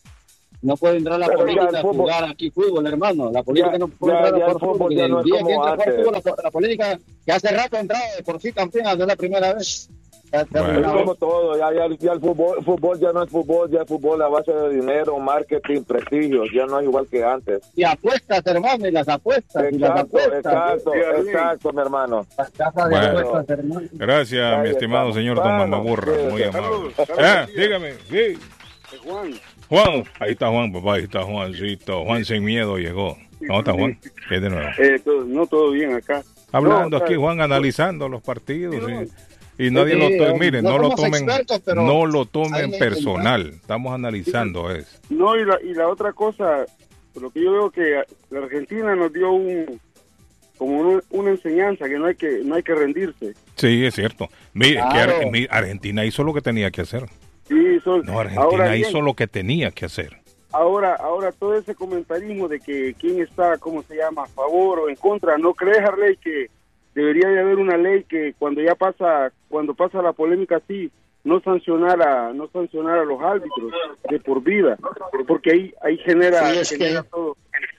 S4: No puede entrar la
S8: Pero
S4: política a jugar aquí fútbol, hermano. La política ya, no puede ya, entrar ya por fútbol.
S8: Ya no
S4: el día que entra
S8: antes.
S4: Fútbol, la, la política que hace rato ha entrado de por sí campeona, no es la primera vez.
S8: Bueno. Es como todo, ya, ya, ya el fútbol, fútbol ya no es fútbol, ya es fútbol a base de dinero, marketing, prestigio, ya no es igual que antes.
S4: Y apuestas, hermano, y las apuestas.
S8: Exacto,
S4: y las apuestas,
S8: exacto, sí, exacto, mi hermano.
S4: Las casas de
S1: bueno.
S4: apuestas, hermano.
S1: Gracias, Ahí mi estimado estamos. señor Don Mamaburra, sí, muy amable. Ah, dígame, sí.
S9: Juan.
S1: Juan, ahí está Juan, papá, ahí está Juancito. Juan sin miedo llegó. ¿Cómo está Juan? ¿Qué de nuevo?
S9: Eh, todo, no, todo bien acá.
S1: Hablando
S9: no,
S1: aquí, Juan, analizando los partidos. Sí. Y nadie sí, lo miren, no, no lo tomen, expertos, no lo tomen personal. Estamos analizando sí. eso.
S9: No, y la, y la otra cosa, lo que yo veo que la Argentina nos dio un como una, una enseñanza que no hay que no hay que rendirse.
S1: Sí, es cierto. Mire, claro. que Ar Argentina hizo lo que tenía que hacer.
S9: Sí, son,
S1: no, Argentina hizo bien, lo que tenía que hacer.
S9: Ahora, ahora todo ese comentarismo de que quién está, cómo se llama, a favor o en contra, ¿no crees, Harley, que debería de haber una ley que cuando ya pasa, cuando pasa la polémica así, no sancionara, no sancionara a los árbitros de por vida, porque ahí, ahí genera,
S2: sí, es
S9: genera
S2: que,
S9: todo.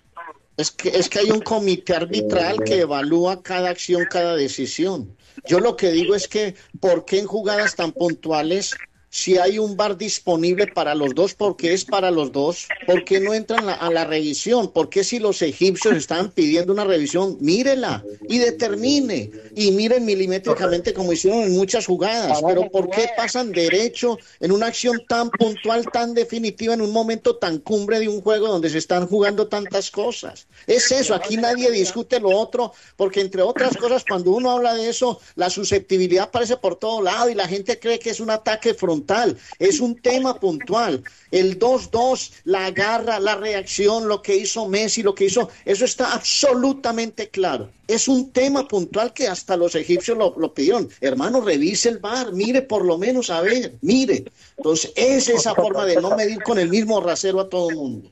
S2: Es que, es que hay un comité arbitral que evalúa cada acción, cada decisión. Yo lo que digo es que, ¿por qué en jugadas tan puntuales, si hay un V A R disponible para los dos, porque es para los dos, por qué no entran a, a la revisión? ¿Por qué si los egipcios estaban pidiendo una revisión, mírela y determine y miren milimétricamente como hicieron en muchas jugadas? Pero ¿por qué pasan derecho en una acción tan puntual, tan definitiva, en un momento tan cumbre de un juego donde se están jugando tantas cosas? Es eso, aquí nadie discute lo otro, porque entre otras cosas, cuando uno habla de eso, la susceptibilidad aparece por todo lado y la gente cree que es un ataque frontal. Es un tema puntual. El dos dos, la garra, la reacción, lo que hizo Messi, lo que hizo, eso está absolutamente claro. Es un tema puntual que hasta los egipcios lo, lo pidieron. Hermano, revise el V A R, mire por lo menos, a ver, mire. Entonces, es esa forma de no medir con el mismo rasero a todo el mundo.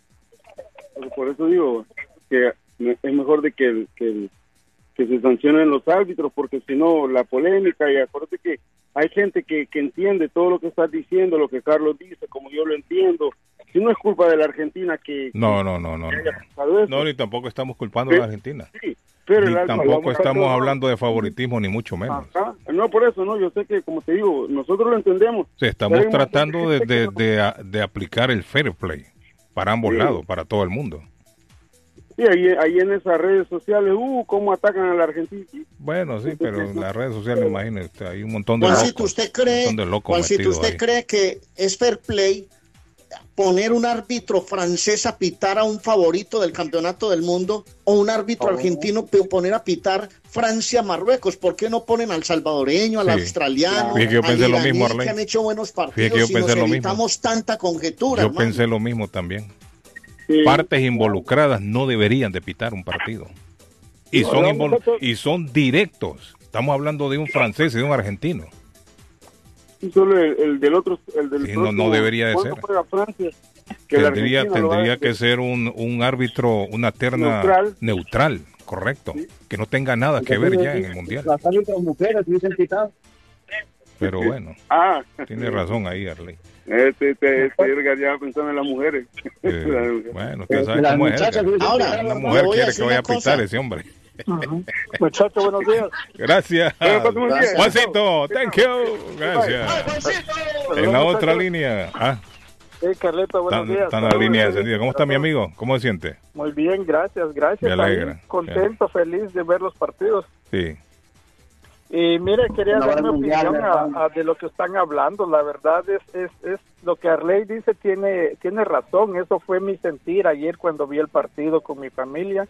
S9: Por eso digo que es mejor de que, el, que, el, que se sancionen los árbitros, porque si no, la polémica, y acuérdate que hay gente que, que entiende todo lo que estás diciendo, lo que Carlos dice, como yo lo entiendo. Si no es culpa de la Argentina que...
S1: No, no, no, no. No, no, ni tampoco estamos culpando sí, a la Argentina.
S9: Sí, pero
S1: ni tampoco estamos hablando de favoritismo, ni mucho menos.
S9: Ajá. No, por eso, no. Yo sé que, como te digo, nosotros lo entendemos.
S1: Sí, estamos tratando de, de, de, de aplicar el fair play para ambos sí. lados, para todo el mundo.
S9: Sí, ahí, ahí en esas redes sociales, uh, cómo atacan a la Argentina.
S1: Bueno, sí, pero en las redes sociales, imagínese, hay un montón de
S2: Juancito,
S1: locos.
S2: ¿usted cree,
S1: un de locos
S2: Juancito, ¿usted
S1: ahí.
S2: cree que es fair play poner un árbitro francés a pitar a un favorito del campeonato del mundo o un árbitro oh. argentino poner a pitar Francia-Marruecos? ¿Por qué no ponen al salvadoreño, al sí. australiano,
S1: Fíjate que yo pensé
S2: al
S1: lo mismo,
S2: iraní, que han hecho buenos partidos
S1: que yo
S2: y
S1: pensé
S2: nos
S1: lo
S2: evitamos
S1: mismo.
S2: tanta conjetura?
S1: Yo
S2: hermano.
S1: pensé lo mismo también. Sí. Partes involucradas no deberían de pitar un partido. Y son, invol y son directos. Estamos hablando de un francés y de un argentino.
S9: Y solo el, el del otro, el del
S1: sí, no, no debería de ser.
S9: Francia,
S1: que tendría tendría que ser un, un árbitro, una terna neutral, neutral correcto, sí. que no tenga nada que ver ya en el mundial.
S4: Las árbitras mujeres dicen quitado.
S1: Pero bueno,
S9: ah.
S1: tiene razón ahí, Arley.
S9: Este, este, este Edgar ya pensando en las mujeres.
S1: Eh, bueno, usted sabe cómo es Edgar.
S2: Ahora,
S1: la mujer quiere que vaya a pitar ese hombre.
S7: Uh-huh. Muchachos, buenos días.
S1: Gracias. Juancito, thank you. Gracias. En la otra línea. Ah.
S7: Sí, Carleto, buenos
S1: tan,
S7: días.
S1: Está en la línea encendida. ¿Cómo está mi amigo? ¿Cómo se siente?
S7: Muy bien, gracias, gracias.
S1: Me alegra.
S7: Contento, feliz de ver los partidos.
S1: Sí.
S7: Y mire, quería dar mi opinión a, a de lo que están hablando. La verdad es, es, es lo que Arley dice, tiene, tiene razón. Eso fue mi sentir ayer cuando vi el partido con mi familia.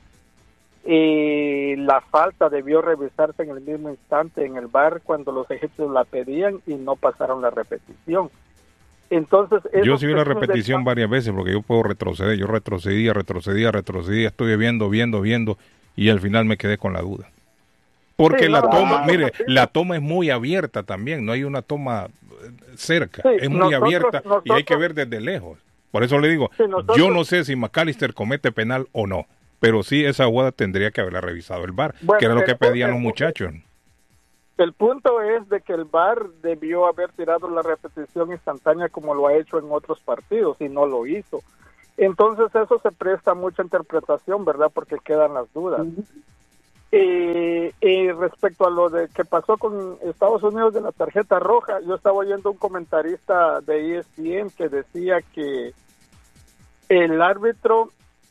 S7: Y la falta debió revisarse en el mismo instante en el V A R cuando los egipcios la pedían y no pasaron la repetición. Entonces,
S1: yo sí vi la repetición del... varias veces porque yo puedo retroceder. Yo retrocedía, retrocedía, retrocedía, estuve viendo, viendo, viendo y al final me quedé con la duda. Porque sí, la no, toma, no, mire, no, la toma es muy abierta también, no hay una toma cerca, sí, es muy nosotros, abierta nosotros, y hay que ver desde lejos. Por eso le digo, sí, nosotros, yo no sé si McAllister comete penal o no, pero sí esa jugada tendría que haberla revisado el V A R, bueno, que era lo que pedían los muchachos.
S10: El punto es de que el V A R debió haber tirado la repetición instantánea como lo ha hecho en otros partidos y no lo hizo. Entonces eso se presta a mucha interpretación, ¿verdad? Porque quedan las dudas. Uh-huh. Y, y respecto a lo de que pasó con Estados Unidos de la tarjeta roja, yo estaba oyendo un comentarista de E S P N que decía que el árbitro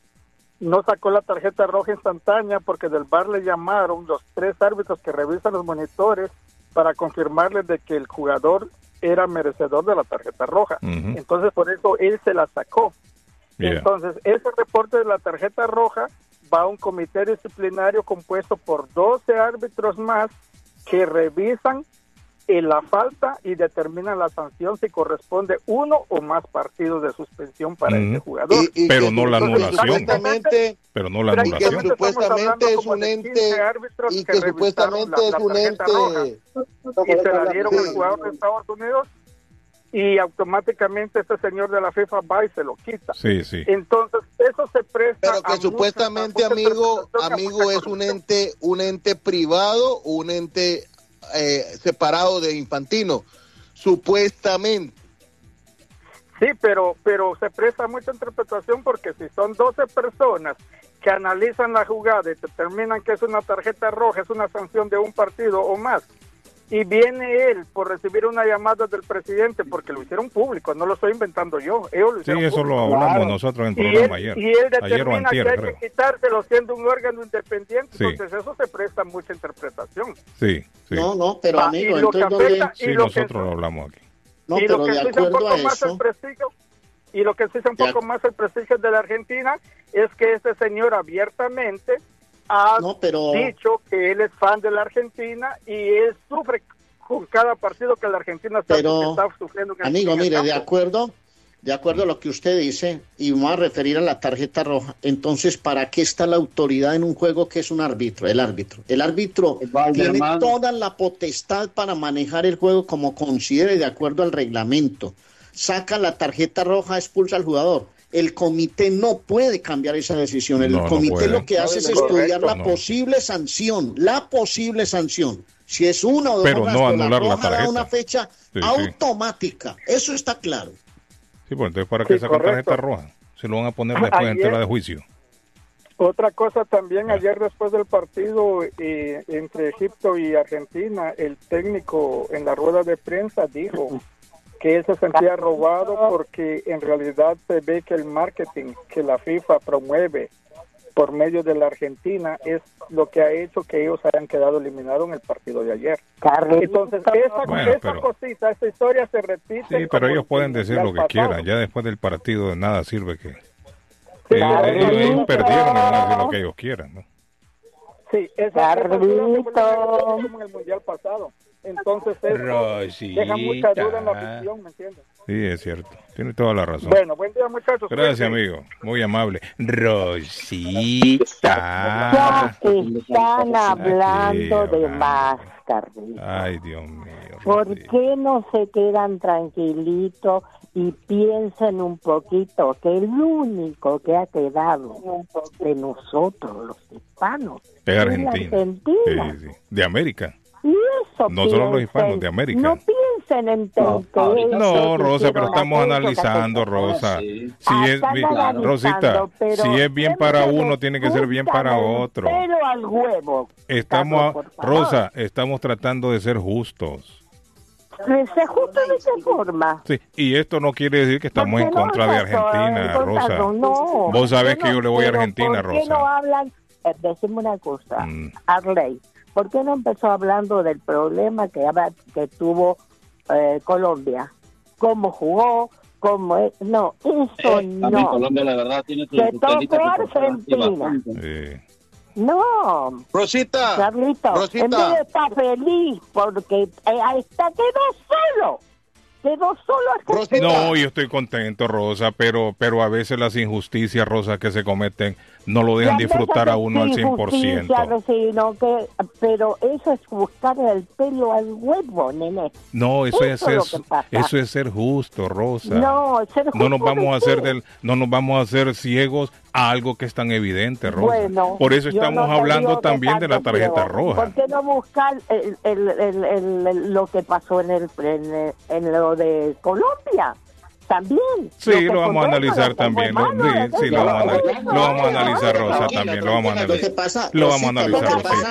S10: no sacó la tarjeta roja instantánea porque del V A R le llamaron los tres árbitros que revisan los monitores para confirmarles de que el jugador era merecedor de la tarjeta roja. Uh-huh. Entonces por eso él se la sacó. Yeah. Entonces ese reporte de la tarjeta roja va a un comité disciplinario compuesto por doce árbitros más que revisan en la falta y determinan la sanción si corresponde uno o más partidos de suspensión para mm. este jugador.
S1: Y, y pero, no la anulación. Pero no la anulación.
S3: Y que supuestamente es un ente y que supuestamente es un ente
S10: y se la dieron al jugador de Estados Unidos y automáticamente este señor de la FIFA va y se lo quita.
S1: Sí, sí.
S10: Entonces, eso se presta
S3: Pero que
S10: a
S3: supuestamente, muchas, a muchas amigo, amigo es un ente, un ente privado, un ente eh, separado de Infantino, supuestamente.
S10: Sí, pero pero se presta mucha interpretación porque si son doce personas que analizan la jugada y determinan que es una tarjeta roja, es una sanción de un partido o más, y viene él por recibir una llamada del presidente, porque lo hicieron público, no lo estoy inventando yo, ellos lo hicieron
S1: sí, eso
S10: público.
S1: Lo hablamos claro. nosotros en el programa
S10: y él,
S1: ayer.
S10: Y él determina
S1: ayer o antier,
S10: que hay
S1: creo.
S10: que quitárselo siendo un órgano independiente,
S1: sí.
S10: Entonces eso se presta mucha interpretación.
S1: Sí, sí.
S2: No, no, pero
S10: ah,
S2: amigo,
S10: entonces
S2: afecta,
S1: sí, lo nosotros que, lo hablamos aquí.
S2: No,
S10: y
S2: pero
S10: lo que
S2: de
S10: exige un
S2: acuerdo
S10: poco
S2: a
S10: más
S2: eso...
S10: el prestigio, y lo que exige un poco
S2: ya.
S10: más el prestigio de la Argentina es que este señor abiertamente ha
S2: no, pero...
S10: dicho que él es fan de la Argentina y él sufre con cada partido que la Argentina está,
S2: pero,
S10: está sufriendo. En
S2: amigo,
S10: el
S2: mire,
S10: campo.
S2: de acuerdo, de acuerdo a lo que usted dice, y vamos a referir a la tarjeta roja, entonces, ¿para qué está la autoridad en un juego que es un árbitro? El árbitro. El árbitro tiene toda la potestad para manejar el juego como considere de acuerdo al reglamento. Saca la tarjeta roja, expulsa al jugador. El comité no puede cambiar esa decisión. El
S1: no,
S2: comité
S1: no
S2: lo que hace
S10: no,
S2: es estudiar
S10: correcto,
S2: la
S1: no.
S2: posible sanción, la posible sanción. Si es una o dos
S1: pero
S2: horas,
S1: no anular
S2: la
S1: la
S2: roja da
S1: tarjeta.
S2: una fecha
S1: sí,
S2: automática. Sí. Eso está claro.
S1: Sí, pues entonces ¿para qué
S10: sí,
S1: sacan
S10: correcto.
S1: tarjeta roja? Se lo van a poner después ayer, en tela de juicio.
S10: Otra cosa también,
S1: ah.
S10: ayer después del partido eh, entre Egipto y Argentina, el técnico en la rueda de prensa dijo que él se sentía robado porque en realidad se ve que el marketing que la FIFA promueve por medio de la Argentina es lo que ha hecho que ellos hayan quedado eliminados en el partido de ayer. Entonces, esa,
S1: bueno,
S10: esa
S1: pero,
S10: cosita, esa historia se repite.
S1: Sí, pero ellos pueden decir lo que pasado. quieran. Ya después del partido de nada sirve que... Sí, ellos, ellos, ellos perdieron y van a decir lo que ellos quieran, ¿no?
S10: Sí, esa, esa como en el Mundial pasado. Entonces, eso Rosita. deja mucha duda en la afición, ¿me entiendes?
S1: Sí, es cierto. Tiene toda la razón.
S10: Bueno, buen día, muchachos.
S1: Gracias, amigo. Muy amable. Rosita.
S11: Ya están hablando Aquí, de más, Carlita.
S1: Ay, Dios mío.
S11: ¿Por qué no se quedan tranquilitos y piensen un poquito que el único que ha quedado de nosotros, los hispanos,
S1: es Argentina?
S11: Es Argentina.
S1: Sí, sí. De América.
S11: Y eso
S1: no solo los hispanos, de América.
S11: No piensen en
S1: No, no Rosa, pero estamos analizando, Rosa. Si es bien, Rosita, si es bien para uno, tiene que ser bien para otro.
S11: Pero al huevo.
S1: Estamos, Rosa, estamos tratando de ser justos.
S11: ¿Se justo de qué forma?
S1: Sí, y esto no quiere decir que estamos en contra de Argentina, Rosa.
S11: No,
S1: Vos sabés que yo le voy a Argentina,
S11: Rosa. ¿Por qué no hablan? Eh, decime una cosa,
S1: mm.
S11: Arley. ¿Por qué no empezó hablando del problema que, que tuvo eh, Colombia? ¿Cómo jugó? ¿Cómo es? No, eso
S4: eh,
S11: no.
S4: Colombia, la verdad, tiene
S11: que tocó Argentina.
S1: Sí.
S11: No.
S3: Rosita.
S11: Carlito,
S3: Rosita.
S11: en vez de estar feliz porque eh, ahí está, quedó solo. Quedó solo Argentina.
S1: No, yo estoy contento, Rosa, pero pero a veces las injusticias, Rosa, que se cometen no lo dejan disfrutar a uno al cien por ciento.
S11: Sino que, pero eso es buscar el pelo al huevo, nene.
S1: No, eso,
S11: eso
S1: es, es eso es ser justo, Rosa.
S11: No, ser justo
S1: no nos vamos a hacer
S11: qué?
S1: del, no nos vamos a hacer ciegos a algo que es tan evidente, Rosa.
S11: Bueno,
S1: por eso estamos
S11: no
S1: hablando también de la tarjeta
S11: ciego.
S1: roja.
S11: ¿Por qué no buscar el, el, el, el, el, lo que pasó en el en, en lo de Colombia? También.
S1: Sí, lo, lo vamos a analizar también. Lo, sí, sí, lo vamos a analizar, lo vamos a analizar, Rosa, también. Lo vamos a analizar. Lo vamos a analizar,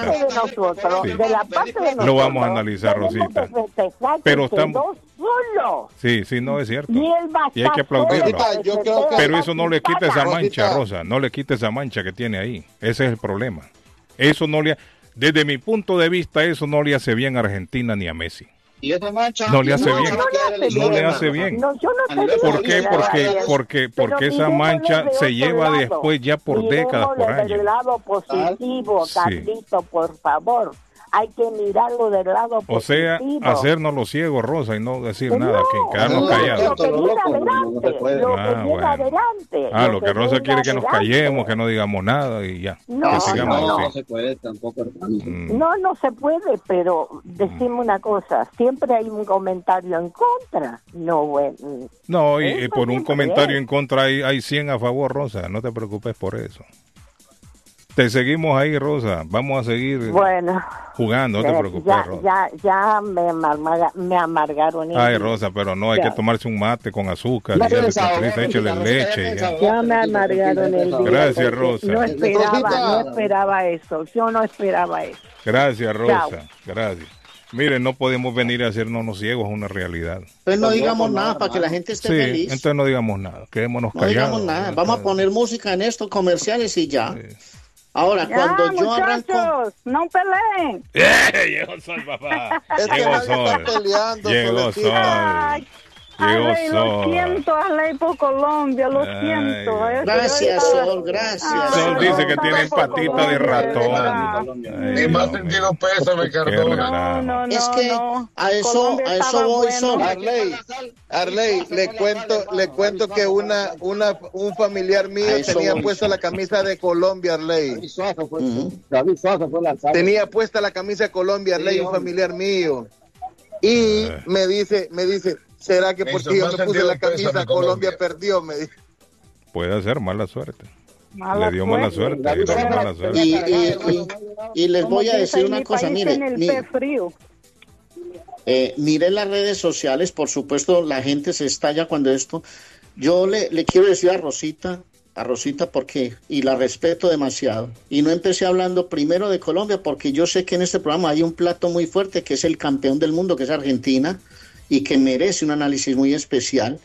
S1: Rosita. Lo vamos a analizar, Rosita. Pero estamos... Sí, sí, no es cierto. Y hay que aplaudirlo. Pero eso no le quita esa mancha, Rosa. No le quita esa mancha que tiene ahí. Ese es el problema. Eso no le... Desde mi punto de vista, eso no le hace bien a Argentina ni a Messi.
S4: Y esa mancha
S1: no le hace
S11: no,
S1: bien,
S11: no le hace
S1: no
S11: bien.
S1: le hace bien.
S11: No, yo no
S1: ¿Por qué? Porque, porque, porque esa mancha se lleva lado. después ya por décadas, por años.
S11: Del lado positivo, sí. Carlito, por favor. Hay que mirarlo del lado positivo.
S1: O sea, hacernos los ciegos, Rosa, y no decir no, nada, que quedarnos callados.
S11: Lo que viene adelante, lo que
S1: ah,
S11: viene
S1: bueno.
S11: adelante.
S1: Ah, lo que, que Rosa quiere
S11: adelante.
S1: que nos callemos, que no digamos nada y ya.
S11: No,
S1: que sigamos
S11: no,
S1: así.
S4: no se puede tampoco,
S1: mm.
S11: No, no se puede, pero decime una cosa, siempre hay un comentario en contra. No, bueno.
S1: No, y, y por un comentario es. en contra hay, hay cien a favor, Rosa, no te preocupes por eso. Te seguimos ahí, Rosa. Vamos a seguir
S11: bueno,
S1: jugando, no te preocupes,
S11: ya,
S1: Rosa.
S11: Ya, ya me, amarga, me amargaron. El
S1: Ay, Rosa, pero no, hay ya. que tomarse un mate con azúcar. No, y ya le échale leche.
S11: Ya. ya me amargaron el día.
S1: Gracias, Rosa.
S11: No esperaba, no esperaba eso. Yo no esperaba eso.
S1: Gracias, Rosa. Chao. Gracias. Miren, no podemos venir a hacernos los ciegos a una realidad.
S2: Entonces no digamos nada para que la gente esté
S1: sí,
S2: feliz.
S1: Entonces no digamos nada, quedémonos
S2: no
S1: callados.
S2: No digamos nada, vamos a poner música en estos comerciales y ya. Sí. Ahora,
S12: ya,
S2: cuando yo
S12: muchachos,
S2: arranco...
S12: no peleen.
S1: ¡Eh! Llegó Sol, papá.
S3: Es que
S1: Llegó
S3: Sol. Está peleando,
S1: Llegó Sol.
S12: Ay,
S1: Llegó
S12: Arley,
S1: Sol.
S12: lo siento, Arley, por Colombia, lo
S1: Ay,
S12: siento. ¿eh?
S2: Gracias, Sol, gracias.
S1: Sol dice que tiene patita de ratón.
S13: Ni más sentido pésame, Cardona.
S12: No, no, no,
S2: es que
S12: no.
S2: a eso,
S12: Colombia
S2: a eso voy,
S12: bueno.
S2: Sol.
S3: Arley, Arley, le cuento, le cuento que una, una, un familiar mío tenía puesta la camisa de Colombia, Arley. Tenía puesta la camisa de Colombia, Arley, un familiar mío. Y me dice, me dice, ¿será que porque yo me puse la camisa Colombia perdió? Me dice.
S1: Puede ser mala suerte.
S12: Mala
S1: le dio mala suerte. Le dio mala suerte.
S2: Y, y, y, y les voy a decir una cosa, mire, mi, eh, mire las redes sociales, por supuesto la gente se estalla cuando esto. Yo le, le quiero decir a Rosita, a Rosita porque, y la respeto demasiado, y no empecé hablando primero de Colombia porque yo sé que en este programa hay un plato muy fuerte que es el campeón del mundo, que es Argentina, y que merece un análisis muy especial.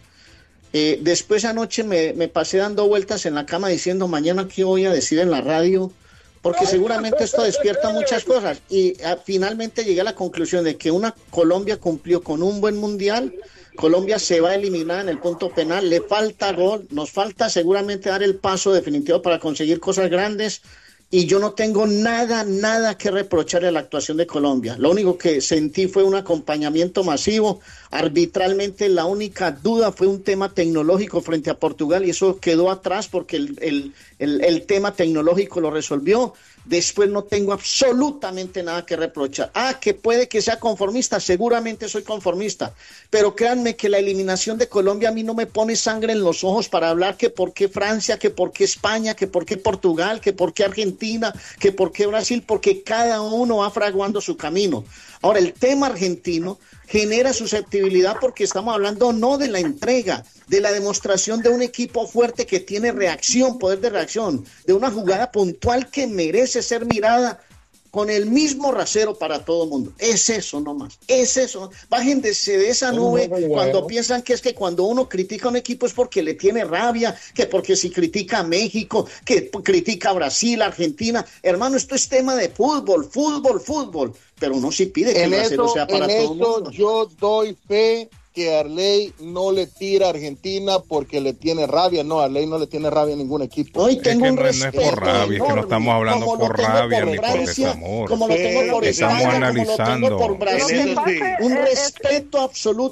S2: Eh, después anoche me, me pasé dando vueltas en la cama diciendo mañana qué voy a decir en la radio, porque seguramente esto despierta muchas cosas, y a, finalmente llegué a la conclusión de que una Colombia cumplió con un buen mundial. Colombia se va a eliminar en el punto penal, le falta gol, nos falta seguramente dar el paso definitivo para conseguir cosas grandes, y yo no tengo nada, nada que reprocharle a la actuación de Colombia. Lo único que sentí fue un acompañamiento masivo. Arbitralmente la única duda fue un tema tecnológico frente a Portugal, y eso quedó atrás porque el, el, el, el tema tecnológico lo resolvió. Después no tengo absolutamente nada que reprochar. Ah, que puede que sea conformista, seguramente soy conformista, pero créanme que la eliminación de Colombia a mí no me pone sangre en los ojos para hablar que por qué Francia, que por qué España, que por qué Portugal, que por qué Argentina, que por qué Brasil, porque cada uno va fraguando su camino. Ahora, el tema argentino genera susceptibilidad porque estamos hablando no de la entrega, de la demostración de un equipo fuerte que tiene reacción, poder de reacción, de una jugada puntual que merece ser mirada con el mismo rasero para todo el mundo. Es eso nomás, es eso. Bájense de esa nube cuando piensan que es que cuando uno critica a un equipo es porque le tiene rabia, que porque si critica a México, que critica a Brasil, Argentina. Hermano, esto es tema de fútbol, fútbol, fútbol. Pero uno sí pide que
S3: en
S2: el rasero
S3: eso,
S2: sea para
S3: en
S2: todo
S3: eso
S2: el mundo.
S3: Yo doy fe que Arley no le tira a Argentina porque le tiene rabia. No, Arley no le tiene rabia a ningún equipo.
S2: Hoy tengo
S1: es que
S2: un
S1: no,
S2: respeto
S1: no es por rabia, es que no estamos hablando
S2: como
S1: por rabia ni por desamor.
S2: Como lo tengo por
S1: estamos
S2: España,
S1: analizando.
S2: como lo tengo por Brasil.
S12: Sí.
S2: Un respeto absoluto.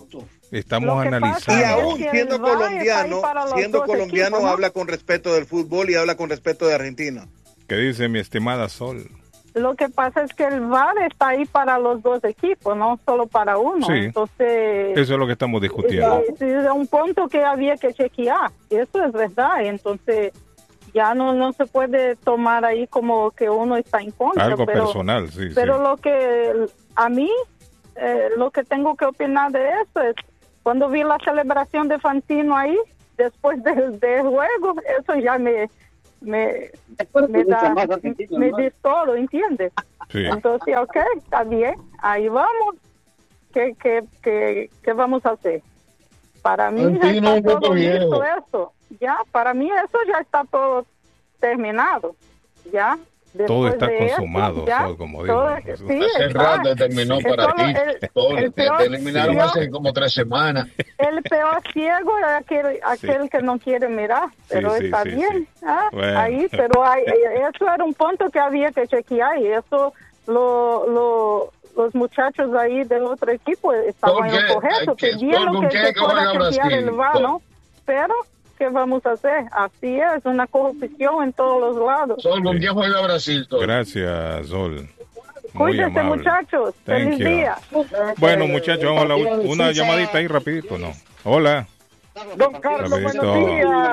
S1: Estamos analizando.
S3: Y aún siendo colombiano, siendo colombiano,
S12: equipos, ¿no?
S3: habla con respeto del fútbol y habla con respeto de Argentina.
S1: ¿Qué dice mi estimada Sol?
S12: Lo que pasa es que el V A R está ahí para los dos equipos, no solo para uno.
S1: Sí.
S12: Entonces,
S1: Eso es lo que estamos discutiendo.
S12: es, es un punto que había que chequear. Eso es verdad. Entonces, ya no no se puede tomar ahí como que uno está en contra.
S1: Algo
S12: pero,
S1: personal, sí.
S12: Pero
S1: sí.
S12: lo que a mí, eh, lo que tengo que opinar de eso es, cuando vi la celebración de Fantino ahí, después del, del juego, eso ya me... me, me da, me dice todo, ¿entiendes?
S1: Sí.
S12: Entonces, ok, está bien, ahí vamos. ¿Qué, qué, qué, qué vamos a hacer? Para mí ya
S13: Fantino
S12: está
S13: un poco
S12: todo
S13: viejo.
S12: listo eso. Ya, para mí eso ya está todo terminado. Ya.
S1: Todo
S12: Después
S1: está
S12: de eso,
S1: consumado,
S12: ya,
S1: Sol, como digo.
S12: todo-
S1: Jesús.
S12: sí,
S13: Hace
S12: está.
S13: rato terminó
S12: Es
S13: para
S12: solo
S13: ti.
S12: el-
S13: Sol,
S12: el
S13: te,
S12: peor-
S13: te eliminaron
S12: sí.
S13: hace como tres semanas.
S12: El peor ciego es aquel, aquel que no quiere mirar, pero
S13: sí,
S12: está
S13: sí,
S12: bien,
S13: sí.
S12: ¿ah?
S13: Bueno.
S12: Ahí, pero hay, eso era un punto que había que chequear y eso lo, lo, los muchachos ahí del otro equipo estaban
S13: ¿Con qué?
S12: en lo correcto,
S13: Ay, ¿qué?
S12: pidiendo
S13: ¿Con
S12: que
S13: qué
S12: se
S13: que juega
S12: fuera a chequear
S13: Brasil?
S12: el V A R, ¿no? Pero, ¿qué vamos a hacer? Así es, una corrupción en todos los lados.
S13: Sol, ¿con quién juega Brasil? Sol?
S1: Gracias, Sol. Muy
S12: Cuídense,
S1: amable.
S12: muchachos.
S1: Thank
S12: Feliz
S1: you.
S12: día.
S1: Bueno, muchachos, vamos a la ul- una llamadita ahí rapidito, ¿no? Hola.
S10: Don Carlos,
S1: Rapidito.
S10: buenos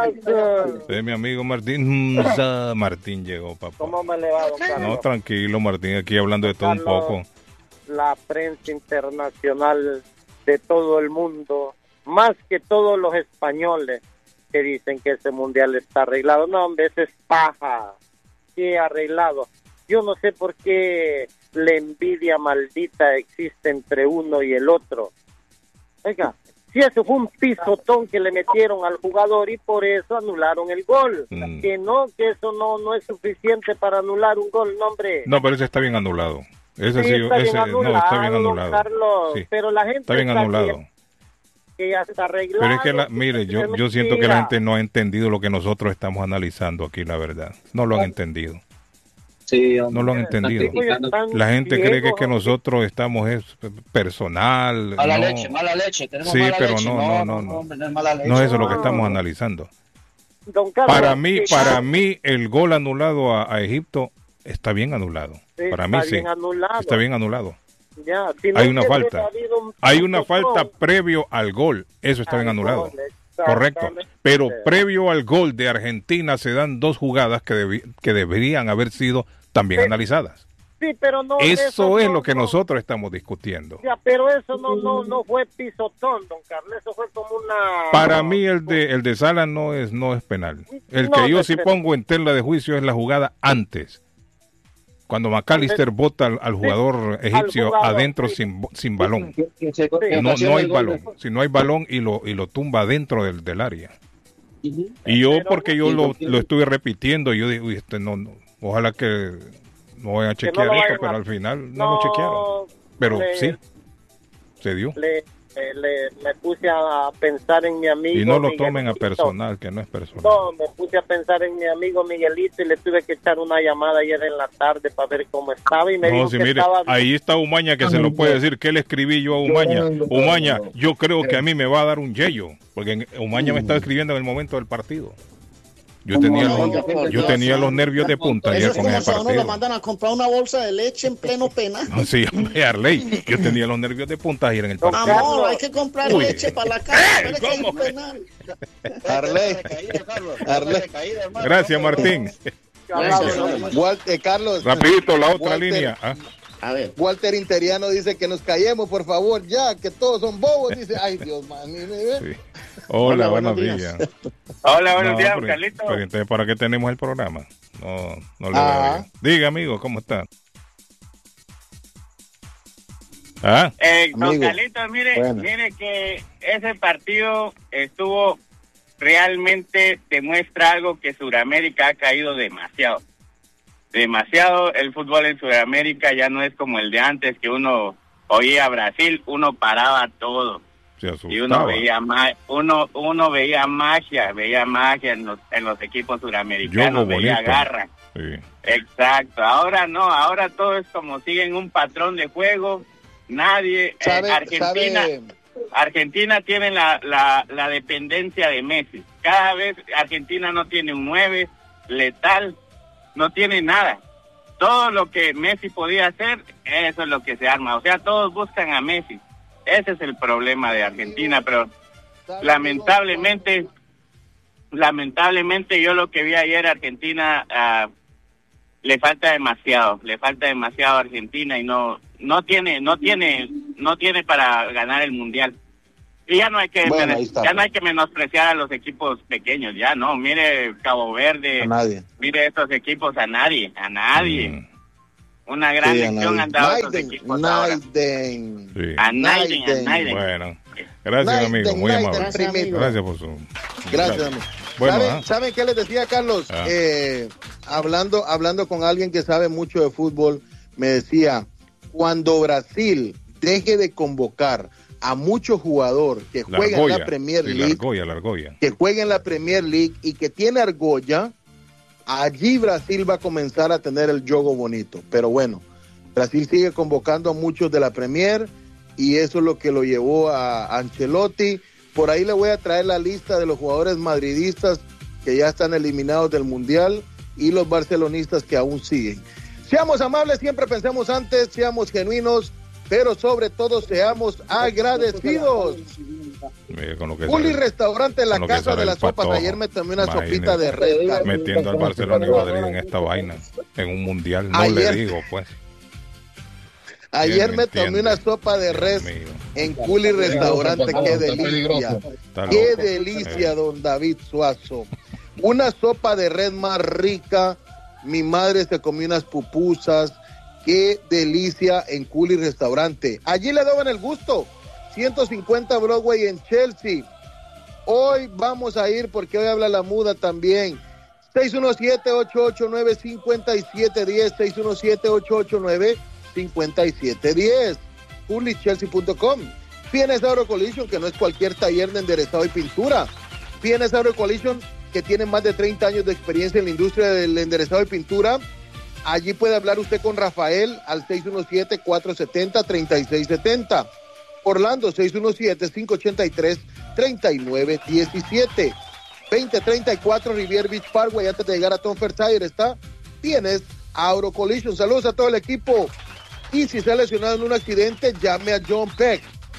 S10: días.
S1: Es mi amigo Martín. Mm, za- Martín llegó, papá.
S10: ¿Cómo me le va, don Carlos?
S1: No, tranquilo, Martín, aquí hablando de todo un
S10: Carlos,
S1: poco.
S10: La prensa internacional de todo el mundo, más que todos los españoles que dicen que ese mundial está arreglado. No, hombre, eso es paja. ¿Qué arreglado? Yo no sé por qué la envidia maldita existe entre uno y el otro. Oiga, si eso fue un pisotón que le metieron al jugador y por eso anularon el gol.
S1: Mm.
S10: Que no, que eso no no es suficiente para anular un gol, no, hombre.
S1: No, pero ese está bien anulado. Ese
S10: Sí,
S1: sí,
S10: está bien
S1: ese, no, está bien
S10: anulado,
S1: anulado.
S10: Carlos,
S1: Sí.
S10: pero la gente
S1: Está bien
S10: está
S1: anulado.
S10: bien, que ya está arreglado.
S1: Pero es que, la, mire, yo,
S10: Es
S1: yo siento que la
S10: mentira.
S1: gente no ha entendido lo que nosotros estamos analizando aquí, la verdad. No lo han entendido.
S4: Sí,
S1: No lo han entendido. La gente cree que, es que nosotros estamos es personal.
S4: Mala
S1: no.
S4: leche, mala leche. Tenemos
S1: Sí,
S4: mala
S1: pero
S4: leche.
S1: no, no, no, no.
S4: hombre, no es mala leche.
S1: No es eso lo que
S4: No.
S1: estamos analizando.
S10: Don Carlos,
S1: Para mí,
S10: sí,
S1: para mí, el gol anulado a, a Egipto está bien anulado.
S10: sí,
S1: Para mí
S10: está
S1: sí.
S10: bien anulado.
S1: Está bien anulado.
S10: Ya, si no
S1: Hay una
S10: que
S1: falta.
S10: hubiera habido un
S1: Hay una
S10: pisotón.
S1: falta previo al gol. Eso está bien
S10: Al
S1: anulado.
S10: gol,
S1: Correcto.
S10: exactamente.
S1: Pero previo al gol de Argentina se dan dos jugadas que, debi- que deberían haber sido también
S10: Sí.
S1: analizadas.
S10: Sí, pero no,
S1: Eso es
S10: no-
S1: lo que
S10: no-
S1: nosotros estamos discutiendo.
S10: Ya, pero eso no no no fue pisotón, don Carlos, eso fue como una...
S1: Para mí el de el de Sala no es no es penal. El
S10: No,
S1: que yo
S10: no
S1: sí
S10: es
S1: pongo en tela de juicio es la jugada antes. Cuando McAllister bota al, al jugador egipcio
S10: jugador,
S1: adentro
S10: sí.
S1: sin, bo- sin balón.
S4: Que- que se- que
S1: No,
S4: ocasiona
S1: no hay
S4: el gol
S1: balón.
S4: de-
S1: Si no hay balón y lo y lo tumba dentro del, del área. Y yo, porque yo lo, lo estuve repitiendo, yo digo, "Uy, este no, no, ojalá que no voy a chequear
S10: lo
S1: esto",
S10: vayan a-
S1: pero al final no,
S10: No,
S1: lo chequearon. Pero
S10: le-
S1: sí, se dio.
S10: Le, le- le- me puse a pensar en mi amigo
S1: Y no lo tomen a
S10: Miguelito.
S1: personal, que no es personal.
S10: No, me puse a pensar en mi amigo Miguelito y le tuve que echar una llamada ayer en la tarde para ver cómo estaba y me
S1: No,
S10: dijo
S1: si
S10: que
S1: mire,
S10: estaba bien.
S1: ahí está Umaña que se lo puede decir. ¿Qué le escribí yo a Umaña? Umaña, yo creo que a mí me va a dar un yello, porque Umaña me estaba escribiendo en el momento del partido. Yo tenía,
S2: no,
S1: los,
S2: por
S1: yo
S2: Dios,
S1: tenía
S2: sí.
S1: los nervios de punta
S2: Eso
S1: ayer
S2: es
S1: con
S2: como
S1: ese
S2: si a uno le
S1: partido.
S2: mandan a comprar una bolsa de leche en pleno penal.
S1: No, sí, hombre, Arley, yo tenía los nervios de punta ayer en el partido.
S2: Amor, hay que comprar
S1: Uy.
S2: leche para la casa. Espere que hay un
S1: ¿cómo?
S2: penal.
S3: Arley. Arley.
S1: Gracias, Martín.
S3: Walter, Carlos.
S1: Rapidito, la otra
S3: Walter-
S1: línea. Ah,
S2: A ver.
S3: Walter Interiano dice que nos callemos, por favor, ya, que todos son bobos. Dice, ay, Dios, man.
S1: sí. Hola,
S2: Hola,
S1: buenos
S2: buenos
S1: días.
S2: días.
S14: Hola, buenos
S1: No,
S14: días,
S1: pero-
S14: Carlito.
S1: pero entonces, ¿para qué tenemos el programa? No, no le
S3: Ah.
S1: veo bien. Diga, amigo, ¿cómo está? ¿Ah?
S14: Eh, don
S3: Amigo.
S14: Carlitos, mire,
S3: Bueno.
S14: mire que ese partido estuvo realmente demuestra algo que Sudamérica ha caído demasiado. Demasiado, el fútbol en Sudamérica ya no es como el de antes, que uno oía a Brasil, uno paraba todo.
S1: Se
S14: Y uno
S1: asustaba.
S14: veía ma- uno uno veía magia, veía magia en los, en los equipos sudamericanos,
S1: Yogo
S14: veía
S1: bonito.
S14: garra.
S1: Sí.
S14: Exacto, ahora no, ahora todo es como siguen un patrón de juego, nadie, eh,
S3: ¿Sabe,
S14: Argentina,
S3: sabe,
S14: Argentina tiene la, la, la dependencia de Messi. Cada vez Argentina no tiene un nueve letal, no tiene nada. Todo lo que Messi podía hacer, eso es lo que se arma. O sea, todos buscan a Messi. Ese es el problema de Argentina, pero lamentablemente, lamentablemente yo lo que vi ayer, Argentina uh, le falta demasiado, le falta demasiado a Argentina y no, no tiene, no tiene, no tiene para ganar el mundial. Y ya no hay que,
S3: bueno,
S14: menos, ya no hay que menospreciar a los equipos pequeños, ya no, mire Cabo Verde, mire estos equipos, a nadie, a nadie. Mm. Una gran
S3: sí,
S14: lección han dado estos equipos
S3: Naiden.
S14: Sí. A Naiden, a Naiden.
S1: Bueno, gracias Naiden, amigo, muy
S3: Naiden,
S1: amable.
S3: Gracias, amigo.
S1: Gracias por su...
S3: Gracias, gracias. amigo.
S1: Bueno,
S3: ¿Saben,
S1: ¿eh?
S3: ¿Saben qué les decía, Carlos?
S1: Ah.
S3: Eh, hablando, hablando con alguien que sabe mucho de fútbol, me decía, cuando Brasil deje de convocar a muchos jugadores que
S1: la
S3: juegan
S1: argolla,
S3: en la Premier
S1: sí,
S3: League,
S1: la argolla, la argolla.
S3: que jueguen en la Premier League y que tiene argolla, allí Brasil va a comenzar a tener el juego bonito. Pero bueno, Brasil sigue convocando a muchos de la Premier y eso es lo que lo llevó a Ancelotti. Por ahí le voy a traer la lista de los jugadores madridistas que ya están eliminados del Mundial y los barcelonistas que aún siguen. Seamos amables, siempre pensemos antes, seamos genuinos, pero sobre todo seamos agradecidos. Juli Restaurante, la casa de las sopas. Ayer me tomé una Imagínate, sopita de res.
S1: Metiendo al Barcelona y Madrid en esta vaina, en un mundial, no
S3: ayer,
S1: le digo, pues.
S3: Ayer me, me tomé una sopa de res en Juli Restaurante. Qué delicia. Qué delicia, don David Suazo. Una sopa de res más rica. Mi madre se comió unas pupusas. Qué delicia en Juli Restaurante. Allí le daban el gusto. ciento cincuenta Broadway en Chelsea. Hoy vamos a ir porque hoy habla la muda también. seis uno siete, ocho ocho nueve, cinco siete uno cero, seis uno siete, ocho ocho nueve, cinco siete uno cero. juli chelsea punto com. Fienes Auro Collision, que no es cualquier taller de enderezado y pintura. Fienes Auro Collision, que tiene más de treinta años de experiencia en la industria del enderezado y pintura. Allí puede hablar usted con Rafael al seis uno siete, cuatro siete cero, tres seis siete cero. Orlando, seis uno siete, cinco ocho tres, tres nueve uno siete. veinte treinta y cuatro Rivier Beach Parkway, antes de llegar a Tom Tire está. Tienes Auro Collision. Saludos a todo el equipo. Y si se ha lesionado en un accidente, llame a John Peck,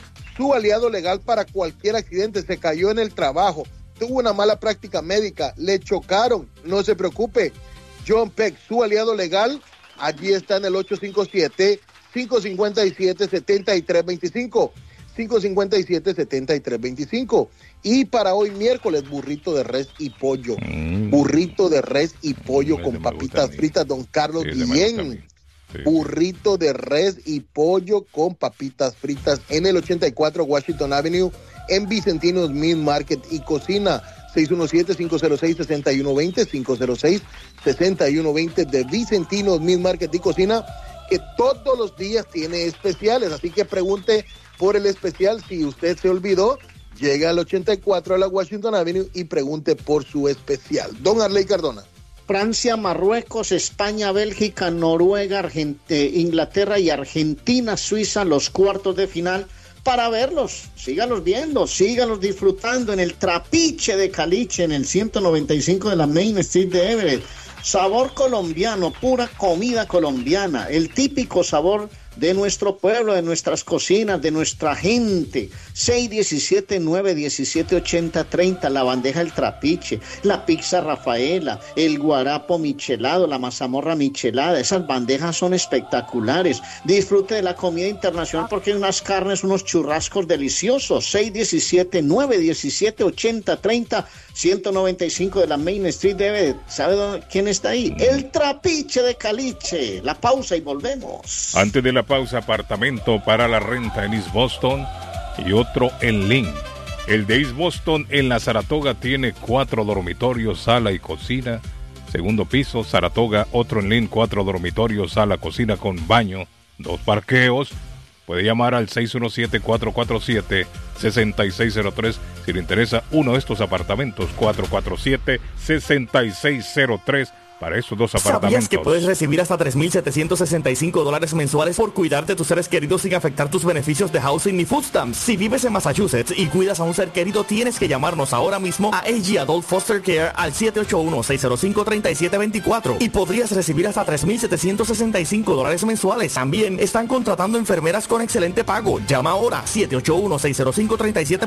S3: su aliado legal para cualquier accidente. Se cayó en el trabajo, tuvo una mala práctica médica, le chocaron, no se preocupe. John Peck, su aliado legal, allí está en el ocho cinco siete, cinco cinco siete, siete tres dos cinco, cinco cinco siete, siete tres dos cinco. Y para hoy miércoles, burrito de res y pollo, mm. burrito de res y pollo mm, con papitas fritas, don Carlos sí, Guillén, sí. burrito de res y pollo con papitas fritas en el ochenta y cuatro Washington Avenue, en Vicentinos Meat Market y Cocina. seis uno siete, cinco cero seis, seis uno dos cero, cinco cero seis, seis uno dos cero de Vicentinos Meat Market y Cocina, que todos los días tiene especiales, así que pregunte por el especial. Si usted se olvidó, llega al ochenta y cuatro a la Washington Avenue y pregunte por su especial. Don Arley Cardona.
S2: Francia, Marruecos, España, Bélgica, Noruega, Argentina, Inglaterra y Argentina, Suiza, los cuartos de final. Para verlos, sígalos viendo, sígalos disfrutando en el Trapiche de Caliche, en el ciento noventa y cinco de la Main Street de Everett. Sabor colombiano, pura comida colombiana, el típico sabor de nuestro pueblo, de nuestras cocinas, de nuestra gente. seis uno siete, nueve uno siete, ocho cero tres cero, la bandeja El Trapiche, la pizza Rafaela, el guarapo michelado, la mazamorra michelada. Esas bandejas son espectaculares. Disfrute de la comida internacional porque hay unas carnes, unos churrascos deliciosos. seis uno siete, nueve uno siete, ocho cero tres cero, ciento noventa y cinco de la Main Street de Everett. ¿Sabe dónde, quién está ahí? El Trapiche de Caliche. La pausa y volvemos.
S1: Antes de la pausa, apartamento para la renta en East Boston y otro en Lynn. El de East Boston en la Saratoga tiene cuatro dormitorios, sala y cocina. Segundo piso, Saratoga, otro en Lynn, cuatro dormitorios, sala, cocina con baño, dos parqueos. Puede llamar al seis uno siete, cuatro cuatro siete, seis seis cero tres si le interesa uno de estos apartamentos, cuatro cuatro siete, seis seis cero tres, para esos dos
S15: ¿Sabías
S1: apartamentos.
S15: que puedes recibir hasta tres mil setecientos sesenta y cinco dólares mensuales por cuidar de tus seres queridos sin afectar tus beneficios de housing ni food stamps? Si vives en Massachusetts y cuidas a un ser querido, tienes que llamarnos ahora mismo a A G Adult Foster Care al siete ocho uno, seis cero cinco, tres siete dos cuatro y podrías recibir hasta tres mil setecientos sesenta y cinco dólares mensuales. También están contratando enfermeras con excelente pago. Llama ahora siete ocho uno, seis cero cinco, tres siete